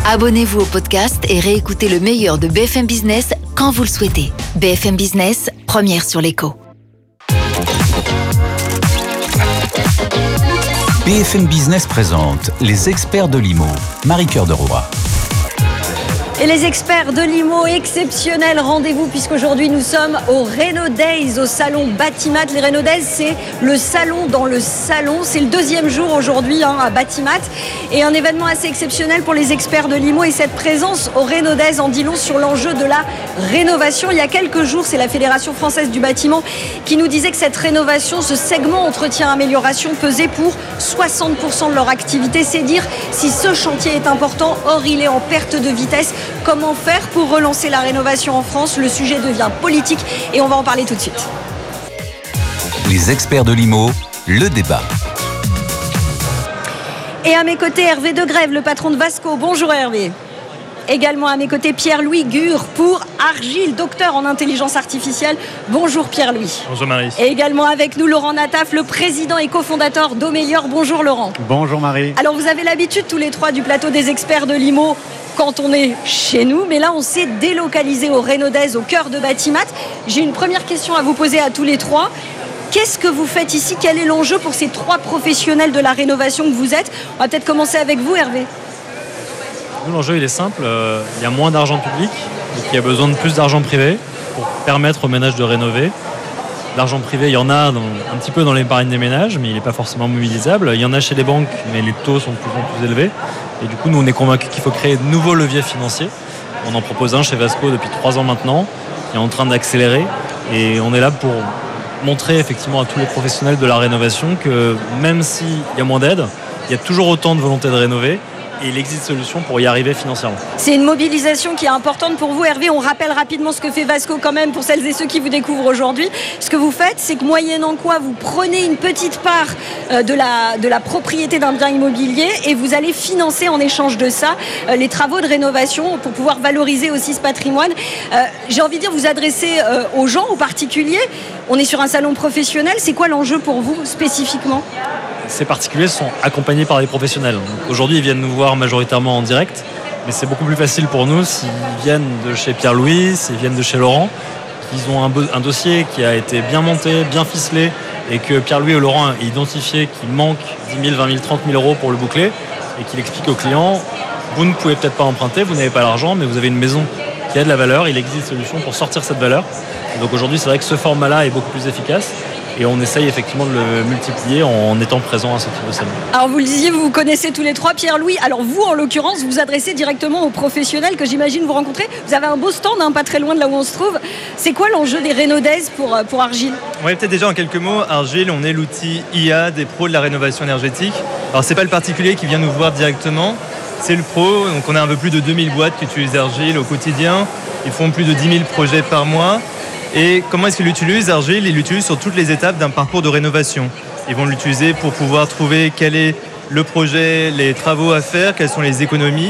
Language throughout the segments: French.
Abonnez-vous au podcast et réécoutez le meilleur de BFM Business quand vous le souhaitez. BFM Business, première sur l'écho. BFM Business présente les experts de l'IMO. Marie-Cœur de Roy. Et les experts de l'IMO, exceptionnel rendez-vous puisqu'aujourd'hui nous sommes au Reno Days, au salon Batimat. Les Reno Days, c'est le salon dans le salon. C'est le deuxième jour aujourd'hui à Batimat et un événement assez exceptionnel pour les experts de l'IMO. Et cette présence au Reno Days en dit long sur l'enjeu de la rénovation. Il y a quelques jours, c'est la Fédération française du bâtiment qui nous disait que cette rénovation, ce segment entretien-amélioration pesait pour 60% de leur activité. C'est dire si ce chantier est important, or il est en perte de vitesse. Comment faire pour relancer la rénovation en France? Le sujet devient politique et on va en parler tout de suite. Les experts de l'IMO, le débat. Et à mes côtés, Hervé Degrève, le patron de Vasco. Bonjour Hervé. Également à mes côtés, Pierre-Louis Gure pour Argile, docteur en intelligence artificielle. Bonjour Pierre-Louis. Bonjour Marie. Et également avec nous, Laurent Nataf, le président et cofondateur d'Omelior. Bonjour Laurent. Bonjour Marie. Alors vous avez l'habitude tous les trois du plateau des experts de l'IMO quand on est chez nous, mais là on s'est délocalisé au Reno Days, au cœur de Batimat. J'ai une première question à vous poser à tous les trois. Qu'est-ce que vous faites ici? Quel est l'enjeu pour ces trois professionnels de la rénovation que vous êtes? On va peut-être commencer avec vous Hervé. Nous, l'enjeu il est simple, il y a moins d'argent public, donc il y a besoin de plus d'argent privé pour permettre aux ménages de rénover. L'argent privé, il y en a un petit peu dans l'épargne des ménages, mais il n'est pas forcément mobilisable. Il y en a chez les banques, mais les taux sont de plus en plus élevés. Et du coup, nous, on est convaincus qu'il faut créer de nouveaux leviers financiers. On en propose un chez Vasco depuis 3 ans maintenant, qui est en train d'accélérer. Et on est là pour montrer effectivement à tous les professionnels de la rénovation que même s'il y a moins d'aide, il y a toujours autant de volonté de rénover. Et il existe solution pour y arriver financièrement. C'est une mobilisation qui est importante pour vous Hervé. On rappelle rapidement ce que fait Vasco quand même pour celles et ceux qui vous découvrent aujourd'hui. Ce que vous faites, c'est que moyennant quoi vous prenez une petite part de la propriété d'un bien immobilier et vous allez financer en échange de ça les travaux de rénovation pour pouvoir valoriser aussi ce patrimoine. J'ai envie de dire, vous adressez aux gens, aux particuliers. On est sur un salon professionnel. C'est quoi l'enjeu pour vous spécifiquement ? Ces particuliers sont accompagnés par des professionnels. Donc aujourd'hui, ils viennent nous voir majoritairement en direct, mais c'est beaucoup plus facile pour nous s'ils viennent de chez Pierre-Louis, s'ils viennent de chez Laurent, qu'ils ont un dossier qui a été bien monté, bien ficelé, et que Pierre-Louis ou Laurent a identifié qu'il manque 10 000, 20 000, 30 000 euros pour le boucler, et qu'il explique au client, vous ne pouvez peut-être pas emprunter, vous n'avez pas l'argent, mais vous avez une maison qui a de la valeur, il existe des solutions pour sortir cette valeur. Et donc aujourd'hui, c'est vrai que ce format-là est beaucoup plus efficace. Et on essaye effectivement de le multiplier en étant présent à ce type de salon. Alors vous le disiez, vous vous connaissez tous les trois, Pierre-Louis. Alors vous, en l'occurrence, vous vous adressez directement aux professionnels que j'imagine vous rencontrez. Vous avez un beau stand, pas très loin de là où on se trouve. C'est quoi l'enjeu des Reno Days pour Argile ? Oui, peut-être déjà en quelques mots, Argile, on est l'outil IA des pros de la rénovation énergétique. Alors c'est pas le particulier qui vient nous voir directement, c'est le pro. Donc on a un peu plus de 2000 boîtes qui utilisent Argile au quotidien. Ils font plus de 10 000 projets par mois. Et comment est-ce qu'ils l'utilisent, Argile ? Ils l'utilisent sur toutes les étapes d'un parcours de rénovation. Ils vont l'utiliser pour pouvoir trouver quel est le projet, les travaux à faire, quelles sont les économies.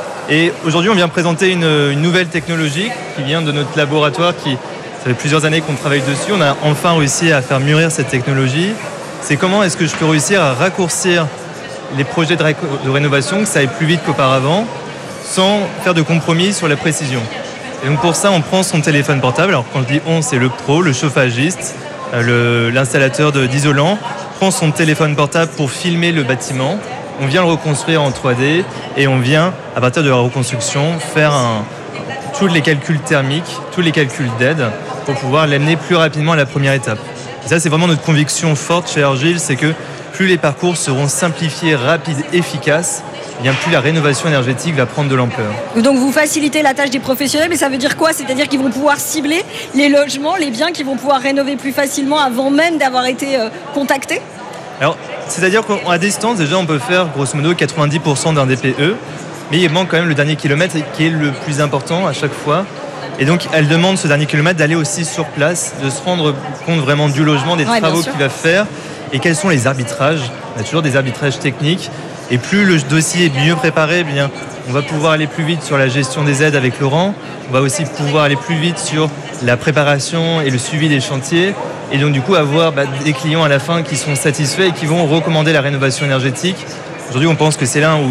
Et aujourd'hui, on vient présenter une nouvelle technologie qui vient de notre laboratoire. Ça fait plusieurs années qu'on travaille dessus. On a enfin réussi à faire mûrir cette technologie. C'est comment est-ce que je peux réussir à raccourcir les projets de rénovation, que ça aille plus vite qu'auparavant, sans faire de compromis sur la précision. Et donc pour ça, on prend son téléphone portable. Alors quand je dis on, c'est le pro, le chauffagiste, l'installateur d'isolant, prend son téléphone portable pour filmer le bâtiment. On vient le reconstruire en 3D et on vient, à partir de la reconstruction, faire tous les calculs thermiques, tous les calculs d'aide pour pouvoir l'amener plus rapidement à la première étape. Et ça, c'est vraiment notre conviction forte chez Argile, c'est que plus les parcours seront simplifiés, rapides, efficaces, bien plus la rénovation énergétique va prendre de l'ampleur. Donc vous facilitez la tâche des professionnels, mais ça veut dire quoi ? C'est-à-dire qu'ils vont pouvoir cibler les logements, les biens qu'ils vont pouvoir rénover plus facilement avant même d'avoir été contactés ? Alors, c'est-à-dire qu'à distance, déjà, on peut faire grosso modo 90% d'un DPE, mais il manque quand même le dernier kilomètre qui est le plus important à chaque fois. Et donc, elle demande ce dernier kilomètre d'aller aussi sur place, de se rendre compte vraiment du logement, des travaux qu'il va faire et quels sont les arbitrages. On a toujours des arbitrages techniques. Et plus le dossier est mieux préparé, bien, on va pouvoir aller plus vite sur la gestion des aides avec Laurent. On va aussi pouvoir aller plus vite sur la préparation et le suivi des chantiers. Et donc, du coup, avoir des clients à la fin qui sont satisfaits et qui vont recommander la rénovation énergétique. Aujourd'hui, on pense que c'est là où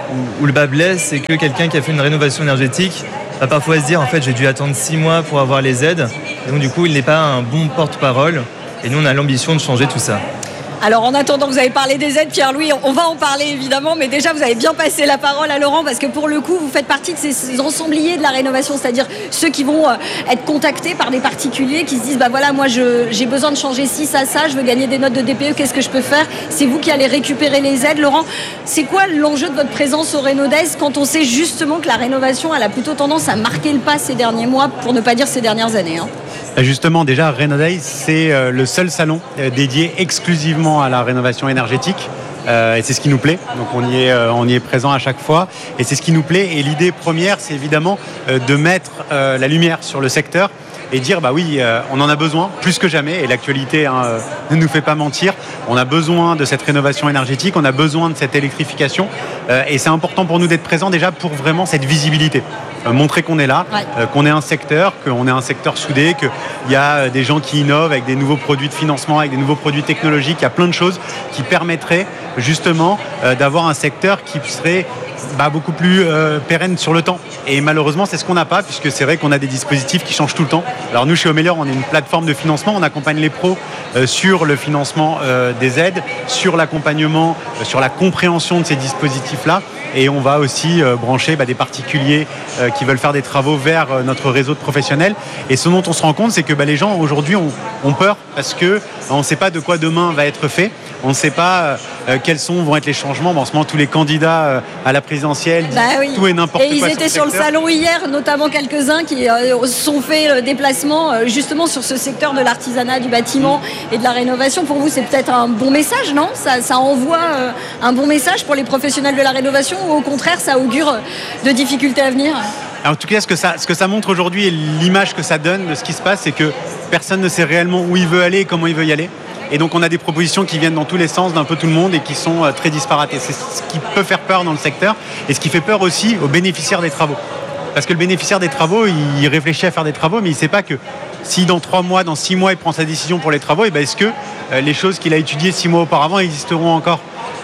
où le bas blesse, c'est que quelqu'un qui a fait une rénovation énergétique va parfois se dire en fait j'ai dû attendre 6 mois pour avoir les aides, et donc du coup il n'est pas un bon porte-parole, et nous on a l'ambition de changer tout ça. Alors en attendant, vous avez parlé des aides, Pierre-Louis, on va en parler évidemment, mais déjà vous avez bien passé la parole à Laurent, parce que pour le coup vous faites partie de ces ensembliers de la rénovation, c'est-à-dire ceux qui vont être contactés par des particuliers qui se disent bah voilà, moi j'ai besoin de changer ci, ça, je veux gagner des notes de DPE, qu'est-ce que je peux faire? C'est vous qui allez récupérer les aides. Laurent, c'est quoi l'enjeu de votre présence au Rénodays quand on sait justement que la rénovation elle a plutôt tendance à marquer le pas ces derniers mois, pour ne pas dire ces dernières années, Justement, déjà, Rénodays, c'est le seul salon dédié exclusivement à la rénovation énergétique. Et c'est ce qui nous plaît. Donc on y est présent à chaque fois. Et c'est ce qui nous plaît. Et l'idée première, c'est évidemment de mettre la lumière sur le secteur et dire bah oui, on en a besoin plus que jamais. Et l'actualité ne nous fait pas mentir. On a besoin de cette rénovation énergétique. On a besoin de cette électrification. Et c'est important pour nous d'être présents déjà pour vraiment cette visibilité. Montrer qu'on est là, qu'on est un secteur soudé, qu'il y a des gens qui innovent avec des nouveaux produits de financement, avec des nouveaux produits technologiques. Il y a plein de choses qui permettraient justement d'avoir un secteur qui serait beaucoup plus pérenne sur le temps. Et malheureusement, c'est ce qu'on n'a pas, puisque c'est vrai qu'on a des dispositifs qui changent tout le temps. Alors nous, chez Omelior, on est une plateforme de financement. On accompagne les pros sur le financement des aides, sur l'accompagnement, sur la compréhension de ces dispositifs-là. Et on va aussi brancher des particuliers qui veulent faire des travaux vers notre réseau de professionnels. Et ce dont on se rend compte, c'est que les gens aujourd'hui ont peur parce que on ne sait pas de quoi demain va être fait. On ne sait pas quels vont être les changements. En ce moment, tous les candidats à la présidentielle disent tout et n'importe quoi. Et ils étaient sur le salon hier, notamment quelques-uns qui se sont fait le déplacement justement sur ce secteur de l'artisanat, du bâtiment et de la rénovation. Pour vous, c'est peut-être un bon message, non ? Ça envoie un bon message pour les professionnels de la rénovation, ou au contraire, ça augure de difficultés à venir ? En tout cas, ce que ça montre aujourd'hui et l'image que ça donne de ce qui se passe, c'est que personne ne sait réellement où il veut aller et comment il veut y aller. Et donc on a des propositions qui viennent dans tous les sens d'un peu tout le monde et qui sont très disparates. Et c'est ce qui peut faire peur dans le secteur et ce qui fait peur aussi aux bénéficiaires des travaux. Parce que le bénéficiaire des travaux, il réfléchit à faire des travaux, mais il ne sait pas que si dans 3 mois, dans 6 mois, il prend sa décision pour les travaux, est-ce que les choses qu'il a étudiées 6 mois auparavant existeront encore ?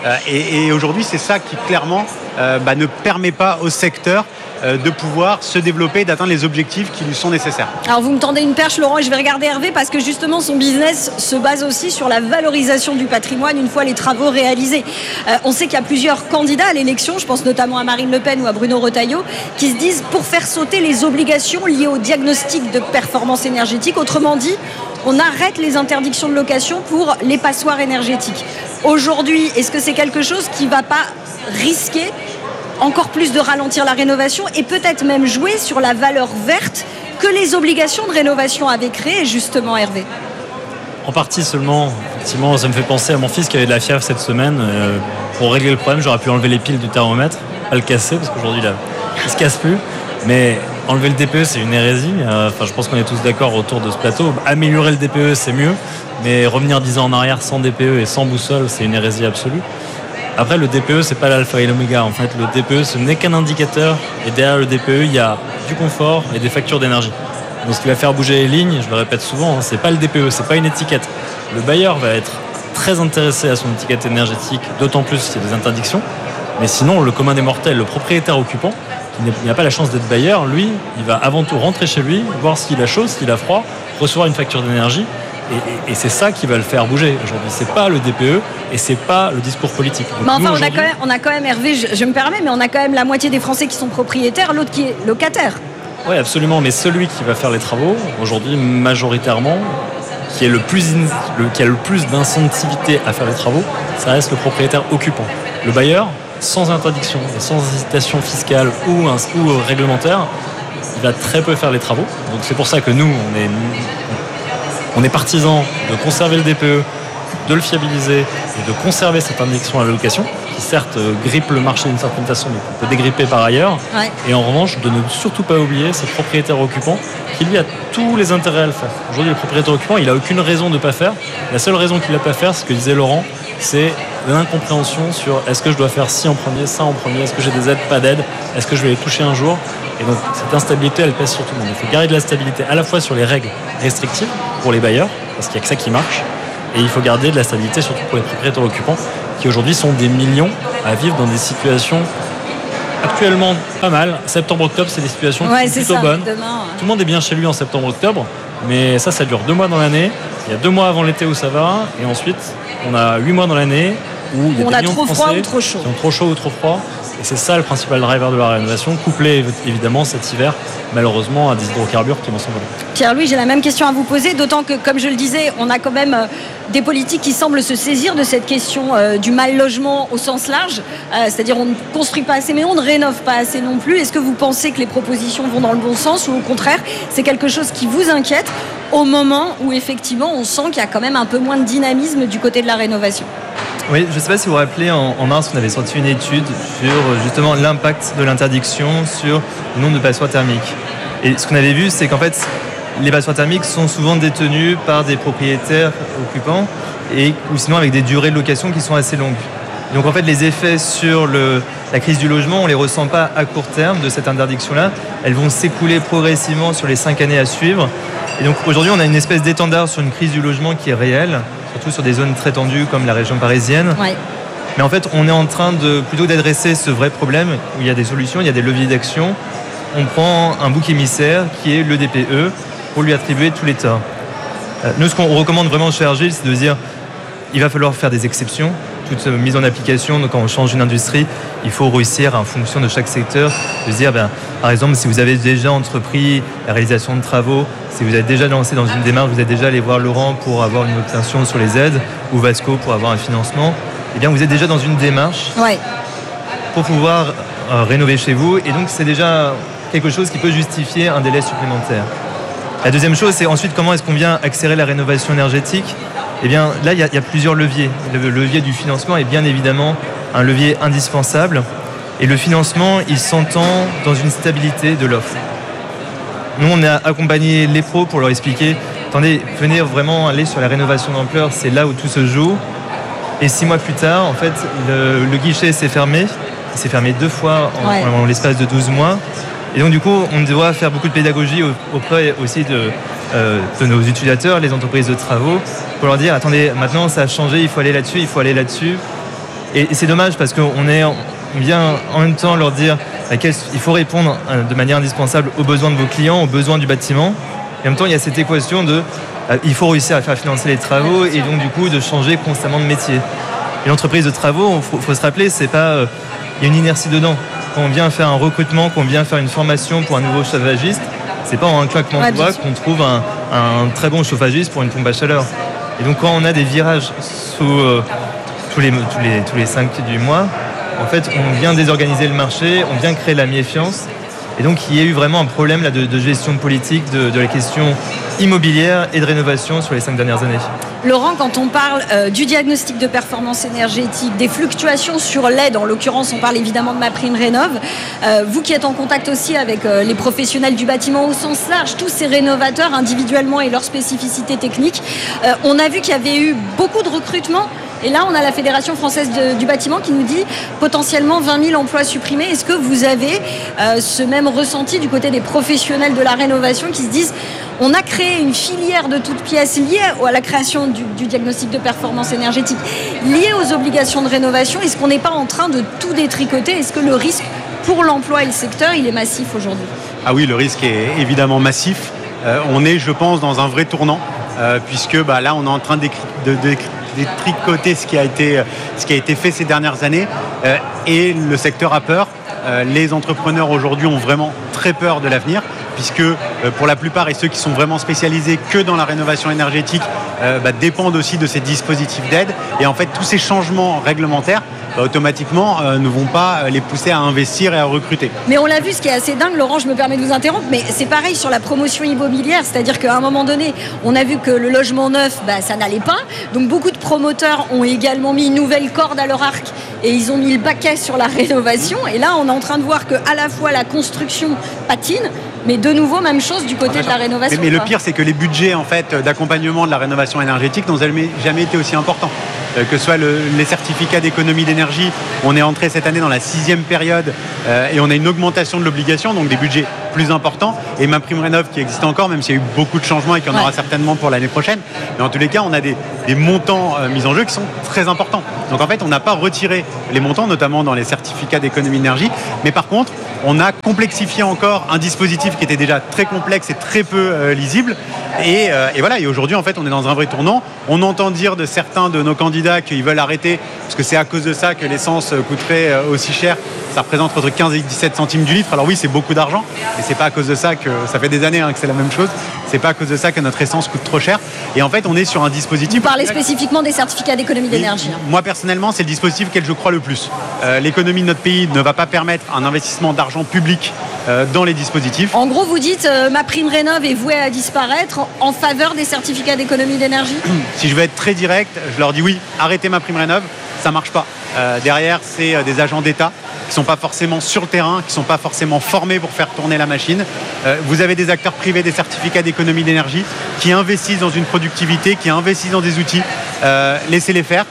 Et aujourd'hui, c'est ça qui clairement ne permet pas au secteur de pouvoir se développer et d'atteindre les objectifs qui lui sont nécessaires. Alors vous me tendez une perche, Laurent, et je vais regarder Hervé, parce que justement son business se base aussi sur la valorisation du patrimoine une fois les travaux réalisés. On sait qu'il y a plusieurs candidats à l'élection, je pense notamment à Marine Le Pen ou à Bruno Retailleau, qui se disent pour faire sauter les obligations liées au diagnostic de performance énergétique. Autrement dit, on arrête les interdictions de location pour les passoires énergétiques. Aujourd'hui, est-ce que c'est quelque chose qui ne va pas risquer encore plus de ralentir la rénovation et peut-être même jouer sur la valeur verte que les obligations de rénovation avaient créée, justement, Hervé ? En partie seulement. Effectivement, ça me fait penser à mon fils qui avait de la fièvre cette semaine. Pour régler le problème, j'aurais pu enlever les piles du thermomètre, pas le casser, parce qu'aujourd'hui, il se casse plus. Mais enlever le DPE, c'est une hérésie. Je pense qu'on est tous d'accord autour de ce plateau. Améliorer le DPE, c'est mieux. Mais revenir 10 ans en arrière sans DPE et sans boussole, c'est une hérésie absolue. Après, le DPE, c'est pas l'alpha et l'oméga. En fait, le DPE, ce n'est qu'un indicateur. Et derrière le DPE, il y a du confort et des factures d'énergie. Donc, ce qui va faire bouger les lignes, je le répète souvent, c'est pas le DPE, c'est pas une étiquette. Le bailleur va être très intéressé à son étiquette énergétique, d'autant plus s'il y a des interdictions. Mais sinon, le commun des mortels, le propriétaire occupant, qui n'a pas la chance d'être bailleur, lui, il va avant tout rentrer chez lui, voir s'il a chaud, s'il a froid, recevoir une facture d'énergie. Et c'est ça qui va le faire bouger aujourd'hui. C'est pas le DPE et c'est pas le discours politique. Donc mais enfin, on a quand même, Hervé, je me permets, mais on a quand même la moitié des Français qui sont propriétaires, l'autre qui est locataire. Oui, absolument. Mais celui qui va faire les travaux, aujourd'hui, majoritairement, qui a le plus d'incentivité à faire les travaux, ça reste le propriétaire occupant. Le bailleur, sans interdiction et sans incitation fiscale ou réglementaire, il va très peu faire les travaux. Donc c'est pour ça que nous, on est partisans de conserver le DPE, de le fiabiliser et de conserver cette indication à la location, qui certes grippe le marché d'une certaine façon, mais qu'on peut dégripper par ailleurs. Ouais. Et en revanche, de ne surtout pas oublier ce propriétaire occupant qui lui a tous les intérêts à le faire. Aujourd'hui, le propriétaire occupant, il n'a aucune raison de ne pas faire. La seule raison qu'il n'a pas faire, c'est ce que disait Laurent, c'est l'incompréhension sur est-ce que je dois faire ci en premier, ça en premier, est-ce que j'ai des aides, pas d'aides, est-ce que je vais les toucher un jour. Et donc cette instabilité, elle pèse sur tout le monde. Il faut garder de la stabilité à la fois sur les règles restrictives pour les bailleurs, parce qu'il n'y a que ça qui marche, et il faut garder de la stabilité surtout pour les propriétaires occupants, qui aujourd'hui sont des millions à vivre dans des situations actuellement pas mal. Septembre-octobre, c'est des situations plutôt bonnes. Demain, Tout le monde est bien chez lui en septembre-octobre, mais ça dure 2 mois dans l'année. Il y a 2 mois avant l'été où ça va, et ensuite on a 8 mois dans l'année où il y a on des a millions trop de froid Français ou trop chaud. qui ont trop chaud ou trop froid. Et c'est ça le principal driver de la rénovation, couplé évidemment cet hiver, malheureusement, à des hydrocarbures qui vont s'envoler. Pierre-Louis, j'ai la même question à vous poser, d'autant que, comme je le disais, on a quand même des politiques qui semblent se saisir de cette question du mal logement au sens large. C'est-à-dire on ne construit pas assez, mais on ne rénove pas assez non plus. Est-ce que vous pensez que les propositions vont dans le bon sens, ou au contraire, c'est quelque chose qui vous inquiète au moment où effectivement on sent qu'il y a quand même un peu moins de dynamisme du côté de la rénovation? Oui, je ne sais pas si vous vous rappelez, en mars, on avait sorti une étude sur justement l'impact de l'interdiction sur le nombre de passoires thermiques. Et ce qu'on avait vu, c'est qu'en fait, les passoires thermiques sont souvent détenues par des propriétaires occupants, ou sinon avec des durées de location qui sont assez longues. Donc en fait, les effets sur la crise du logement, on ne les ressent pas à court terme de cette interdiction-là. Elles vont s'écouler progressivement sur les 5 années à suivre. Et donc aujourd'hui, on a une espèce d'étendard sur une crise du logement qui est réelle, surtout sur des zones très tendues comme la région parisienne. Ouais. Mais en fait, on est en train plutôt d'adresser ce vrai problème où il y a des solutions, il y a des leviers d'action. On prend un bouc émissaire qui est le DPE pour lui attribuer tous les torts. Nous, ce qu'on recommande vraiment chez Argile, c'est de dire il va falloir faire des exceptions. Toute mise en application, donc quand on change une industrie, il faut réussir en fonction de chaque secteur, de se dire, par exemple, si vous avez déjà entrepris la réalisation de travaux, si vous êtes déjà lancé dans une démarche, vous êtes déjà allé voir Laurent pour avoir une obtention sur les aides, ou Vasco pour avoir un financement, eh bien vous êtes déjà dans une démarche pour pouvoir rénover chez vous, et donc c'est déjà quelque chose qui peut justifier un délai supplémentaire. La deuxième chose, c'est ensuite comment est-ce qu'on vient accélérer la rénovation énergétique. Eh bien, là, il y a plusieurs leviers. Le levier du financement est bien évidemment un levier indispensable. Et le financement, il s'entend dans une stabilité de l'offre. Nous, on a accompagné les pros pour leur expliquer, attendez, venez vraiment aller sur la rénovation d'ampleur, c'est là où tout se joue. Et 6 mois plus tard, en fait, le guichet s'est fermé. Il s'est fermé 2 fois en l'espace de 12 mois. Et donc, du coup, on doit faire beaucoup de pédagogie auprès aussi de nos utilisateurs, les entreprises de travaux, pour leur dire, attendez, maintenant ça a changé, il faut aller là-dessus. Et c'est dommage parce qu'on vient en même temps leur dire il faut répondre de manière indispensable aux besoins de vos clients, aux besoins du bâtiment. Et en même temps, il y a cette équation il faut réussir à faire financer les travaux et donc du coup de changer constamment de métier. Et l'entreprise de travaux, il faut se rappeler, c'est pas, il y a une inertie dedans. Quand on vient faire un recrutement, qu'on vient faire une formation pour un nouveau chauffagiste, c'est pas en un claquement de doigts qu'on trouve un très bon chauffagiste pour une pompe à chaleur. Et donc quand on a des virages tous les 5 du mois, en fait on vient désorganiser le marché, on vient créer la méfiance. Et donc il y a eu vraiment un problème là, de gestion politique de la question immobilière et de rénovation sur les 5 dernières années. Laurent, quand on parle du diagnostic de performance énergétique, des fluctuations sur l'aide, en l'occurrence on parle évidemment de MaPrimeRénov', vous qui êtes en contact aussi avec les professionnels du bâtiment au sens large, tous ces rénovateurs individuellement et leurs spécificités techniques, on a vu qu'il y avait eu beaucoup de recrutements. Et là, on a la Fédération française du bâtiment qui nous dit potentiellement 20 000 emplois supprimés. Est-ce que vous avez ce même ressenti du côté des professionnels de la rénovation qui se disent on a créé une filière de toutes pièces liée à la création du diagnostic de performance énergétique, liée aux obligations de rénovation. Est-ce qu'on n'est pas en train de tout détricoter? Est-ce que le risque pour l'emploi et le secteur, il est massif aujourd'hui? Ah oui, le risque est évidemment massif. On est, je pense, dans un vrai tournant, puisque là, on est en train de détricoter ce qui a été fait ces dernières années, et le secteur a peur. Les entrepreneurs aujourd'hui ont vraiment très peur de l'avenir, puisque pour la plupart, et ceux qui sont vraiment spécialisés que dans la rénovation énergétique, dépendent aussi de ces dispositifs d'aide. Et en fait, tous ces changements réglementaires, automatiquement, ne vont pas les pousser à investir et à recruter. Mais on l'a vu, ce qui est assez dingue, Laurent, je me permets de vous interrompre, mais c'est pareil sur la promotion immobilière, c'est-à-dire qu'à un moment donné, on a vu que le logement neuf, ça n'allait pas. Donc beaucoup de promoteurs ont également mis une nouvelle corde à leur arc et ils ont mis le paquet sur la rénovation. Et là, on est en train de voir qu'à la fois la construction patine, mais de nouveau, même chose du côté de la rénovation. Mais le pire, c'est que les budgets en fait, d'accompagnement de la rénovation énergétique n'ont jamais été aussi importants. Que ce soit les certificats d'économie d'énergie, on est entré cette année dans la 6e période et on a une augmentation de l'obligation, donc des budgets plus important. Et MaPrimeRénov' qui existe encore, même s'il y a eu beaucoup de changements et qu'il y en aura certainement pour l'année prochaine. Mais en tous les cas, on a des montants mis en jeu qui sont très importants. Donc en fait, on n'a pas retiré les montants, notamment dans les certificats d'économie d'énergie. Mais par contre, on a complexifié encore un dispositif qui était déjà très complexe et très peu lisible. Et voilà, et aujourd'hui, en fait, on est dans un vrai tournant. On entend dire de certains de nos candidats qu'ils veulent arrêter, parce que c'est à cause de ça que l'essence coûterait aussi cher. Ça représente entre 15 et 17 centimes du litre. Alors oui, c'est beaucoup d'argent, mais c'est pas à cause de ça que ça fait des années que c'est la même chose. C'est pas à cause de ça que notre essence coûte trop cher. Et en fait, on est sur un dispositif. Vous parlez spécifiquement des certificats d'économie d'énergie. Moi, personnellement, c'est le dispositif auquel je crois le plus. L'économie de notre pays ne va pas permettre un investissement d'argent public dans les dispositifs. En gros, vous dites MaPrimeRénov' est vouée à disparaître en faveur des certificats d'économie d'énergie. Si je veux être très direct, je leur dis oui, arrêtez MaPrimeRénov', ça marche pas. Derrière, c'est des agents d'État qui ne sont pas forcément sur le terrain, qui ne sont pas forcément formés pour faire tourner la machine. Vous avez des acteurs privés, des certificats d'économie d'énergie qui investissent dans une productivité, qui investissent dans des outils. Laissez-les faire.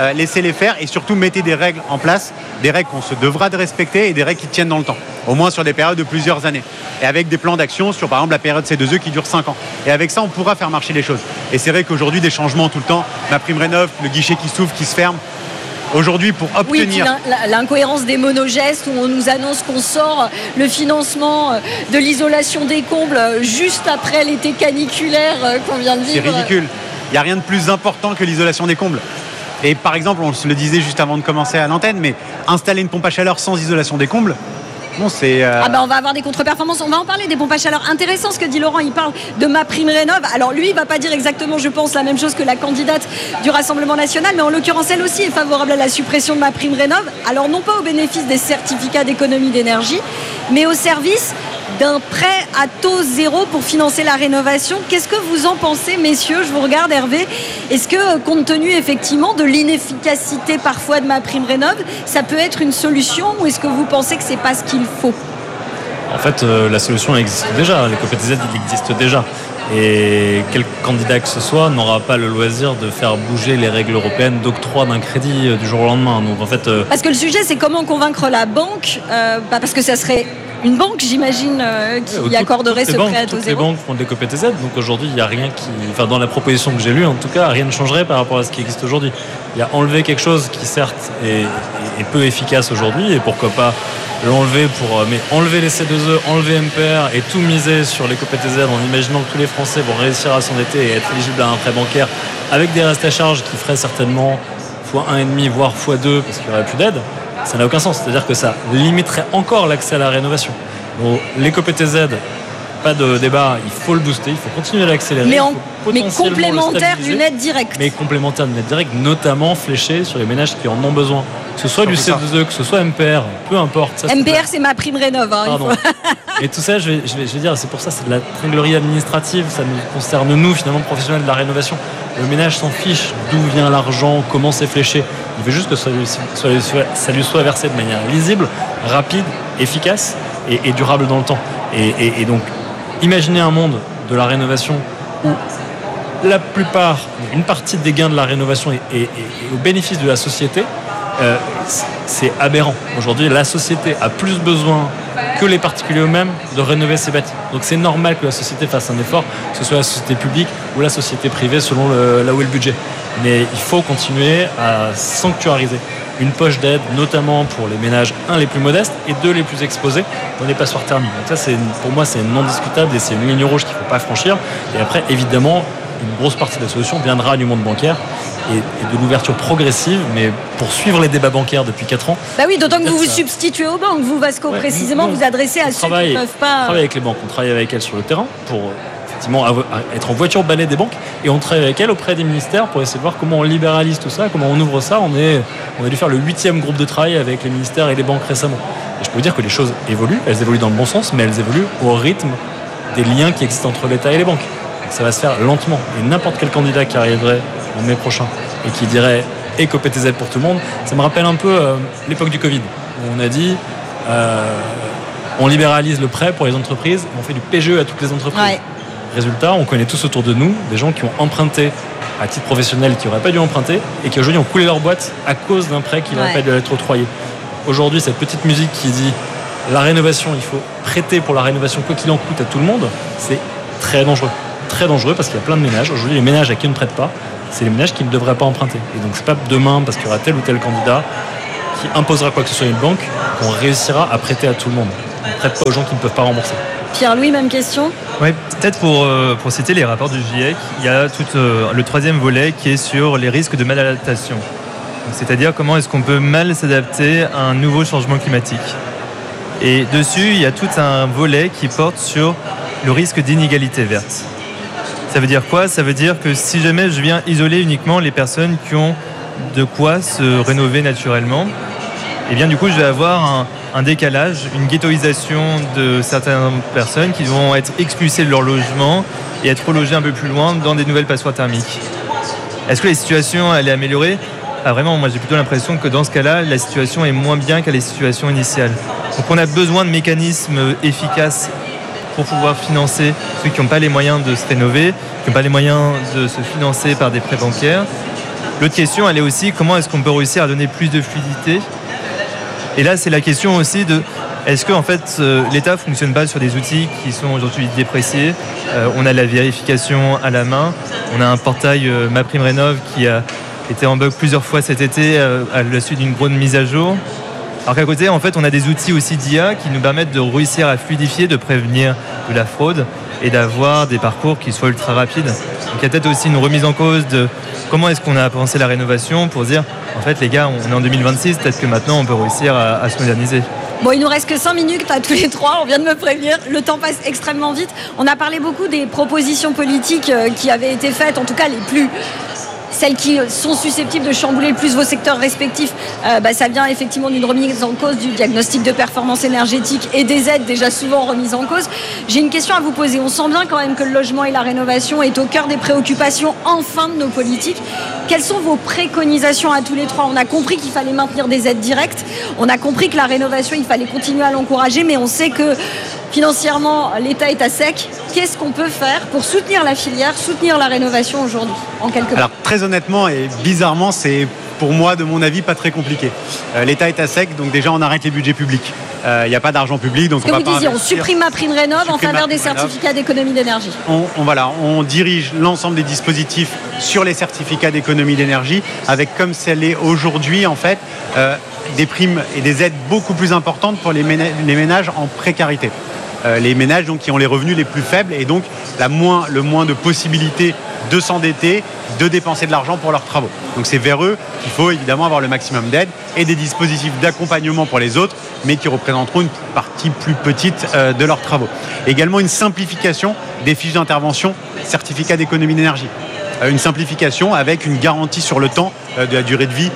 Et surtout mettez des règles en place, des règles qu'on se devra de respecter et des règles qui tiennent dans le temps, au moins sur des périodes de plusieurs années, et avec des plans d'action sur par exemple la période C2E qui dure 5 ans. Et avec ça, on pourra faire marcher les choses. Et c'est vrai qu'aujourd'hui, des changements tout le temps, MaPrimeRénov', le guichet qui s'ouvre, qui se ferme. Aujourd'hui, pour obtenir... Oui, l'incohérence des monogestes où on nous annonce qu'on sort le financement de l'isolation des combles juste après l'été caniculaire qu'on vient de vivre. C'est ridicule. Il n'y a rien de plus important que l'isolation des combles. Et par exemple, on se le disait juste avant de commencer à l'antenne, mais installer une pompe à chaleur sans isolation des combles, bon, c'est... on va avoir des contre-performances. On va en parler des pompes à chaleur. Intéressant ce que dit Laurent. Il parle de MaPrimeRénov'. Alors lui, il va pas dire exactement, je pense, la même chose que la candidate du Rassemblement national, mais en l'occurrence, elle aussi est favorable à la suppression de MaPrimeRénov'. Alors non pas au bénéfice des certificats d'économie d'énergie, mais au service d'un prêt à taux zéro pour financer la rénovation. Qu'est-ce que vous en pensez, messieurs? Je vous regarde, Hervé. Est-ce que, compte tenu effectivement de l'inefficacité parfois de MaPrimeRénov', ça peut être une solution, ou est-ce que vous pensez que c'est pas ce qu'il faut? En fait, la solution existe déjà. L'éco-PTZ, il existe déjà. Et quel candidat que ce soit n'aura pas le loisir de faire bouger les règles européennes d'octroi d'un crédit du jour au lendemain. Donc, en fait, parce que le sujet, c'est comment convaincre la banque, parce que ça serait une banque, j'imagine, qui accorderait ce prêt à taux zéro. Toutes les banques font de l'éco-PTZ, donc aujourd'hui, il n'y a rien qui... Enfin, dans la proposition que j'ai lue, en tout cas, rien ne changerait par rapport à ce qui existe aujourd'hui. Il y a enlevé quelque chose qui, certes, est peu efficace aujourd'hui, et pourquoi pas l'enlever mais enlever les C2E, enlever MPR et tout miser sur l'éco-PTZ en imaginant que tous les Français vont réussir à s'endetter et être éligibles à un prêt bancaire avec des restes à charge qui feraient certainement x1,5 voire x2 parce qu'il n'y aurait plus d'aide. Ça n'a aucun sens, c'est-à-dire que ça limiterait encore l'accès à la rénovation. Donc l'éco-PTZ, pas de débat, il faut le booster, il faut continuer à l'accélérer. Mais complémentaire d'une aide directe. Mais complémentaire d'une aide directe, notamment fléchée sur les ménages qui en ont besoin. Que ce soit du C2E, que ce soit MPR, peu importe. Ça, MPR, c'est MaPrimeRénov'. Pardon. Et tout ça, je vais dire, c'est pour ça, c'est de la tringlerie administrative. Ça nous concerne, nous, finalement, professionnels de la rénovation. Le ménage s'en fiche d'où vient l'argent, comment c'est fléché. Il veut juste que ça lui soit versé de manière lisible, rapide, efficace et durable dans le temps. Et donc, imaginez un monde de la rénovation où une partie des gains de la rénovation est au bénéfice de la société. C'est aberrant. Aujourd'hui, la société a plus besoin que les particuliers eux-mêmes de rénover ses bâtiments. Donc c'est normal que la société fasse un effort, que ce soit la société publique ou la société privée selon là où est le budget. Mais il faut continuer à sanctuariser une poche d'aide, notamment pour les ménages, les plus modestes et les plus exposés dans les passoires thermiques. Donc ça, pour moi, c'est non discutable et c'est une ligne rouge qu'il ne faut pas franchir. Et après, évidemment, une grosse partie de la solution viendra du monde bancaire et de l'ouverture progressive, mais pour suivre les débats bancaires depuis 4 ans. Bah oui, d'autant que vous vous substituez aux banques. Vous, Vasco, précisément, vous adressez à ceux qui ne peuvent pas... On travaille avec les banques, on travaille avec elles sur le terrain pour effectivement être en voiture balai des banques, et on travaille avec elles auprès des ministères pour essayer de voir comment on libéralise tout ça, comment on ouvre ça. On a dû faire le 8e groupe de travail avec les ministères et les banques récemment. Et je peux vous dire que les choses évoluent, elles évoluent dans le bon sens, mais elles évoluent au rythme des liens qui existent entre l'État et les banques. Donc ça va se faire lentement, et n'importe quel candidat qui arriverait en mai prochain et qui dirait éco-PTZ pour tout le monde, ça me rappelle un peu l'époque du Covid, où on a dit on libéralise le prêt pour les entreprises, on fait du PGE à toutes les entreprises. Ouais. Résultat, on connaît tous autour de nous des gens qui ont emprunté à titre professionnel, qui n'auraient pas dû emprunter, et qui aujourd'hui ont coulé leur boîte à cause d'un prêt qui n'aurait pas dû être octroyé. Aujourd'hui, cette petite musique qui dit la rénovation, il faut prêter pour la rénovation quoi qu'il en coûte à tout le monde, c'est très dangereux. Très dangereux parce qu'il y a plein de ménages. Aujourd'hui, les ménages à qui on ne prête pas, c'est les ménages qui ne devraient pas emprunter. Et donc, c'est pas demain, parce qu'il y aura tel ou tel candidat qui imposera quoi que ce soit à une banque, qu'on réussira à prêter à tout le monde. On ne prête pas aux gens qui ne peuvent pas rembourser. Pierre-Louis, même question. Oui, peut-être pour citer les rapports du GIEC, il y a tout le troisième volet qui est sur les risques de maladaptation. Donc, c'est-à-dire comment est-ce qu'on peut mal s'adapter à un nouveau changement climatique. Et dessus, il y a tout un volet qui porte sur le risque d'inégalité verte. Ça veut dire quoi ? Ça veut dire que si jamais je viens isoler uniquement les personnes qui ont de quoi se rénover naturellement, et bien du coup je vais avoir un décalage, une ghettoisation de certaines personnes qui vont être expulsées de leur logement et être relogées un peu plus loin dans des nouvelles passoires thermiques. Est-ce que la situation elle est améliorée ? Pas vraiment, moi j'ai plutôt l'impression que dans ce cas-là, la situation est moins bien qu'à la situation initiale. Donc on a besoin de mécanismes efficaces pour pouvoir financer ceux qui n'ont pas les moyens de se rénover, qui n'ont pas les moyens de se financer par des prêts bancaires. L'autre question, elle est aussi comment est-ce qu'on peut réussir à donner plus de fluidité. Et là, c'est la question aussi de est-ce que en fait, l'État ne fonctionne pas sur des outils qui sont aujourd'hui dépréciés. On a la vérification à la main, on a un portail MaPrimeRénov' qui a été en bug plusieurs fois cet été à la suite d'une grande mise à jour. Alors qu'à côté, en fait, on a des outils aussi d'IA qui nous permettent de réussir à fluidifier, de prévenir de la fraude et d'avoir des parcours qui soient ultra rapides. Donc il y a peut-être aussi une remise en cause de comment est-ce qu'on a pensé la rénovation pour dire, en fait, les gars, on est en 2026, peut-être que maintenant, on peut réussir à se moderniser. Bon, il nous reste que 5 minutes à tous les trois, on vient de me prévenir, le temps passe extrêmement vite. On a parlé beaucoup des propositions politiques qui avaient été faites, en tout cas celles qui sont susceptibles de chambouler le plus vos secteurs respectifs. Ça vient effectivement d'une remise en cause du diagnostic de performance énergétique et des aides déjà souvent remises en cause. J'ai une question à vous poser. On sent bien quand même que le logement et la rénovation est au cœur des préoccupations enfin de nos politiques. Quelles sont vos préconisations à tous les trois ? On a compris qu'il fallait maintenir des aides directes. On a compris que la rénovation, il fallait continuer à l'encourager, mais on sait que financièrement, l'État est à sec. Qu'est-ce qu'on peut faire pour soutenir la filière, soutenir la rénovation aujourd'hui, en quelques mots ? Alors très honnêtement et bizarrement, c'est pour moi, de mon avis, pas très compliqué. L'État est à sec, donc déjà on arrête les budgets publics. Il n'y a pas d'argent public, donc on va pas investir. On supprime MaPrimeRénov' en faveur des certificats d'économie d'énergie. On dirige l'ensemble des dispositifs sur les certificats d'économie d'énergie, avec comme celle est aujourd'hui en fait des primes et des aides beaucoup plus importantes pour les ménages en précarité. Les ménages donc, qui ont les revenus les plus faibles et donc le moins de possibilités de s'endetter, de dépenser de l'argent pour leurs travaux. Donc c'est vers eux qu'il faut évidemment avoir le maximum d'aide et des dispositifs d'accompagnement pour les autres, mais qui représenteront une partie plus petite de leurs travaux. Également une simplification des fiches d'intervention certificats d'économie d'énergie. Une simplification avec une garantie sur le temps de la durée de vie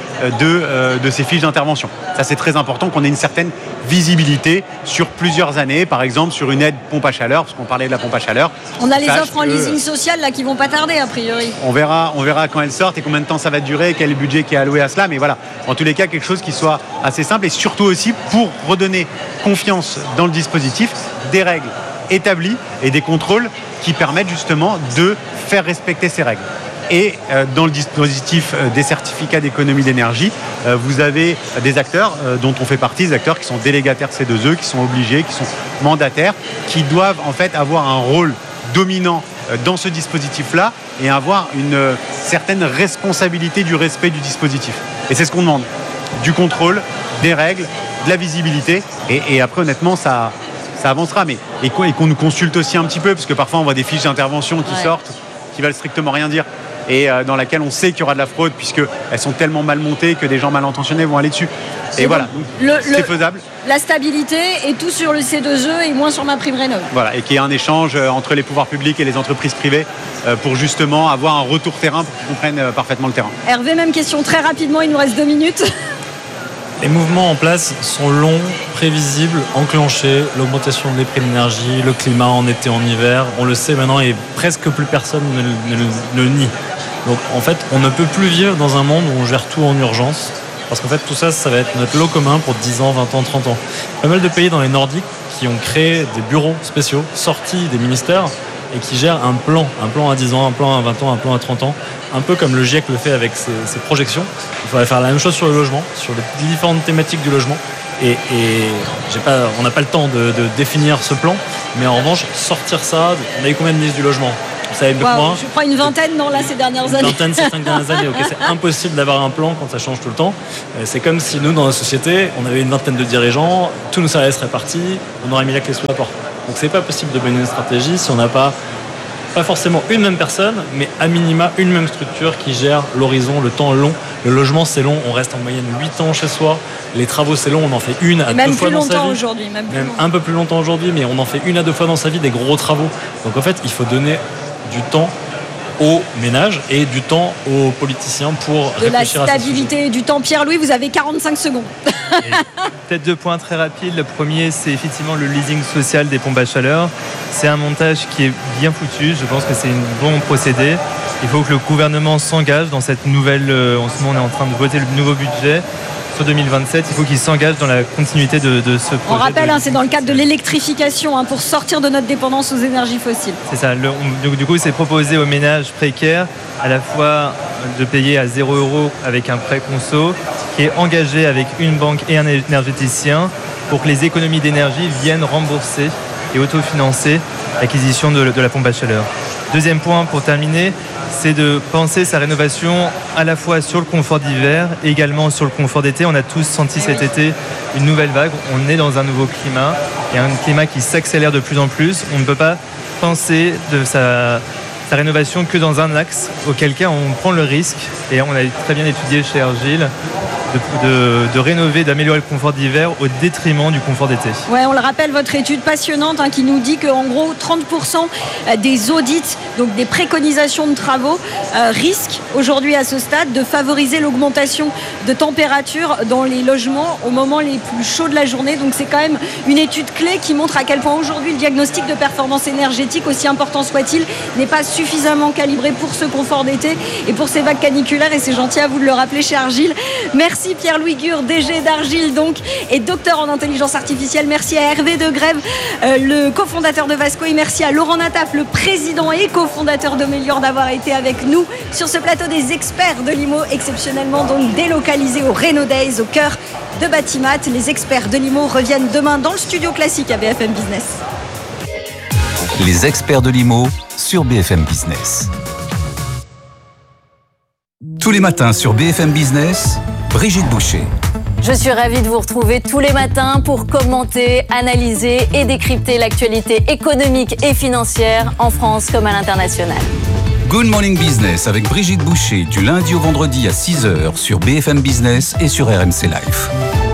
de ces fiches d'intervention. Ça, c'est très important qu'on ait une certaine visibilité sur plusieurs années, par exemple sur une aide pompe à chaleur, parce qu'on parlait de la pompe à chaleur. On a les offres en leasing social là, qui vont pas tarder, a priori. On verra quand elles sortent et combien de temps ça va durer, quel est le budget qui est alloué à cela. Mais voilà, en tous les cas, quelque chose qui soit assez simple et surtout aussi pour redonner confiance dans le dispositif, des règles établies et des contrôles qui permettent justement de faire respecter ces règles. Et dans le dispositif des certificats d'économie d'énergie, vous avez des acteurs dont on fait partie, des acteurs qui sont délégataires C2E, qui sont obligés, qui sont mandataires, qui doivent en fait avoir un rôle dominant dans ce dispositif-là et avoir une certaine responsabilité du respect du dispositif. Et c'est ce qu'on demande. Du contrôle, des règles, de la visibilité. Et après, honnêtement, ça avancera, mais et qu'on nous consulte aussi un petit peu, parce que parfois on voit des fiches d'intervention qui sortent, qui veulent strictement rien dire, et dans laquelle on sait qu'il y aura de la fraude, puisqu'elles sont tellement mal montées que des gens mal intentionnés vont aller dessus. Et voilà, c'est faisable. La stabilité et tout sur le C2E et moins sur MaPrimeRénov'. Voilà, et qu'il y ait un échange entre les pouvoirs publics et les entreprises privées pour justement avoir un retour terrain pour qu'ils comprennent parfaitement le terrain. Hervé, même question très rapidement, il nous reste 2 minutes. Les mouvements en place sont longs, prévisibles, enclenchés, l'augmentation des prix de l'énergie, le climat en été, en hiver, on le sait maintenant et presque plus personne ne le nie. Donc en fait, on ne peut plus vivre dans un monde où on gère tout en urgence, parce qu'en fait tout ça, ça va être notre lot commun pour 10 ans, 20 ans, 30 ans. Pas mal de pays dans les Nordiques qui ont créé des bureaux spéciaux, sortis des ministères, et qui gèrent un plan à 10 ans, un plan à 20 ans, un plan à 30 ans, un peu comme le GIEC le fait avec ses projections. Il faudrait faire la même chose sur le logement, sur les différentes thématiques du logement, Et on n'a pas le temps de définir ce plan, mais en revanche, sortir ça, on a eu combien de ministres du logement ? Vous savez mieux que moi. Je crois une vingtaine ces dernières années. Une vingtaine ces 5 dernières années. Okay, c'est impossible d'avoir un plan quand ça change tout le temps. C'est comme si nous, dans la société, on avait une vingtaine de dirigeants, tous nos salariés seraient partis, on aurait mis la clé sous la porte. Donc c'est pas possible de mener une stratégie si on n'a pas forcément une même personne, mais à minima une même structure qui gère l'horizon, le temps long. Le logement, c'est long, on reste en moyenne 8 ans chez soi. Les travaux, c'est long, on en fait une à 2 fois dans sa vie. Même un peu plus longtemps aujourd'hui, mais on en fait 1 à 2 fois dans sa vie des gros travaux. Donc en fait, il faut donner du temps aux ménages et du temps aux politiciens pour réfléchir à ça. De la stabilité et du temps. Pierre-Louis, vous avez 45 secondes. Peut-être 2 points très rapides. Le premier, c'est effectivement le leasing social des pompes à chaleur. C'est un montage qui est bien foutu. Je pense que c'est un bon procédé. Il faut que le gouvernement s'engage dans cette nouvelle... en ce moment, on est en train de voter le nouveau budget. Sur 2027, il faut qu'il s'engage dans la continuité de ce projet. On rappelle, c'est dans le cadre de l'électrification pour sortir de notre dépendance aux énergies fossiles. C'est ça. Du coup, c'est proposé aux ménages précaires à la fois de payer à 0 € avec un prêt conso qui est engagé avec une banque et un énergéticien pour que les économies d'énergie viennent rembourser et autofinancer l'acquisition de la pompe à chaleur. Deuxième point pour terminer, c'est de penser sa rénovation à la fois sur le confort d'hiver et également sur le confort d'été. On a tous senti cet été une nouvelle vague. On est dans un nouveau climat et un climat qui s'accélère de plus en plus. On ne peut pas penser de sa rénovation que dans un axe, auquel cas on prend le risque, et on a très bien étudié chez Argile, de rénover, d'améliorer le confort d'hiver au détriment du confort d'été. Ouais, on le rappelle, votre étude passionnante qui nous dit qu'en gros 30% des audits, donc des préconisations de travaux, risquent aujourd'hui à ce stade de favoriser l'augmentation de température dans les logements au moment les plus chauds de la journée. Donc c'est quand même une étude clé qui montre à quel point aujourd'hui le diagnostic de performance énergétique, aussi important soit-il, n'est pas suffisamment calibré pour ce confort d'été et pour ces vagues caniculaires, et c'est gentil à vous de le rappeler chez Argile. Merci Pierre-Louis Gure, DG d'Argile et docteur en intelligence artificielle. Merci à Hervé Degrève, le cofondateur de Vasco, et merci à Laurent Nataf, le président et cofondateur de Mélior, d'avoir été avec nous sur ce plateau des experts de l'IMO, exceptionnellement donc délocalisé au Reno Days, au cœur de Batimat. Les experts de l'IMO reviennent demain dans le studio classique à BFM Business. Les experts de l'IMO sur BFM Business. Tous les matins sur BFM Business, Brigitte Boucher. Je suis ravie de vous retrouver tous les matins pour commenter, analyser et décrypter l'actualité économique et financière en France comme à l'international. Good Morning Business avec Brigitte Boucher du lundi au vendredi à 6h sur BFM Business et sur RMC Live.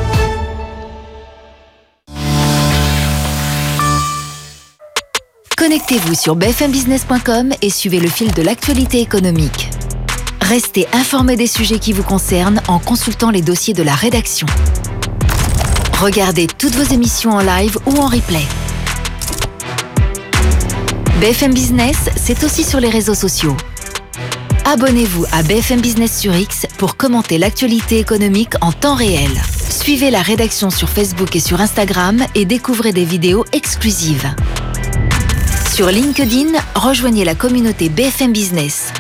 Connectez-vous sur bfmbusiness.com et suivez le fil de l'actualité économique. Restez informés des sujets qui vous concernent en consultant les dossiers de la rédaction. Regardez toutes vos émissions en live ou en replay. BFM Business, c'est aussi sur les réseaux sociaux. Abonnez-vous à BFM Business sur X pour commenter l'actualité économique en temps réel. Suivez la rédaction sur Facebook et sur Instagram et découvrez des vidéos exclusives. Sur LinkedIn, rejoignez la communauté BFM Business.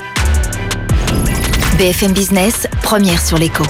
BFM Business, première sur l'écho.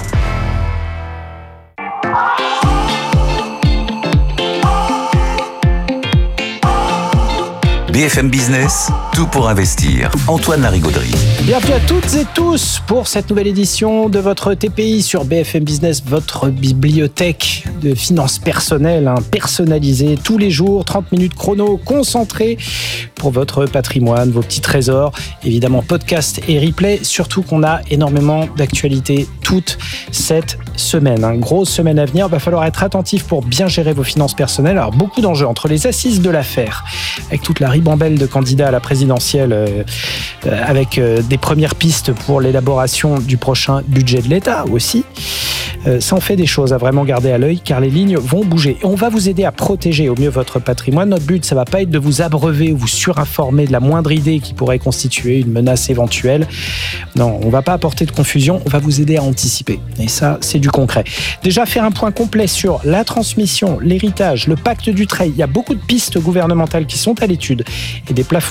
BFM Business, tout pour investir. Antoine Larigauderie. Bienvenue à toutes et tous pour cette nouvelle édition de votre TPI sur BFM Business, votre bibliothèque de finances personnelles, personnalisée tous les jours, 30 minutes chrono, concentré pour votre patrimoine, vos petits trésors, évidemment podcast et replay, surtout qu'on a énormément d'actualités toute cette semaine. Grosse semaine à venir, il va falloir être attentif pour bien gérer vos finances personnelles. Alors beaucoup d'enjeux entre les assises de l'affaire, avec toute la ribambelle de candidats à la présidentielle, avec des premières pistes pour l'élaboration du prochain budget de l'État aussi. Ça en fait des choses à vraiment garder à l'œil, car les lignes vont bouger. Et on va vous aider à protéger au mieux votre patrimoine. Notre but, ça va pas être de vous abreuver ou vous surinformer de la moindre idée qui pourrait constituer une menace éventuelle. Non, on va pas apporter de confusion, on va vous aider à anticiper. Et ça, c'est du concret. Déjà, faire un point complet sur la transmission, l'héritage, le pacte du trade. Il y a beaucoup de pistes gouvernementales qui sont à l'étude et des plafonds et des règles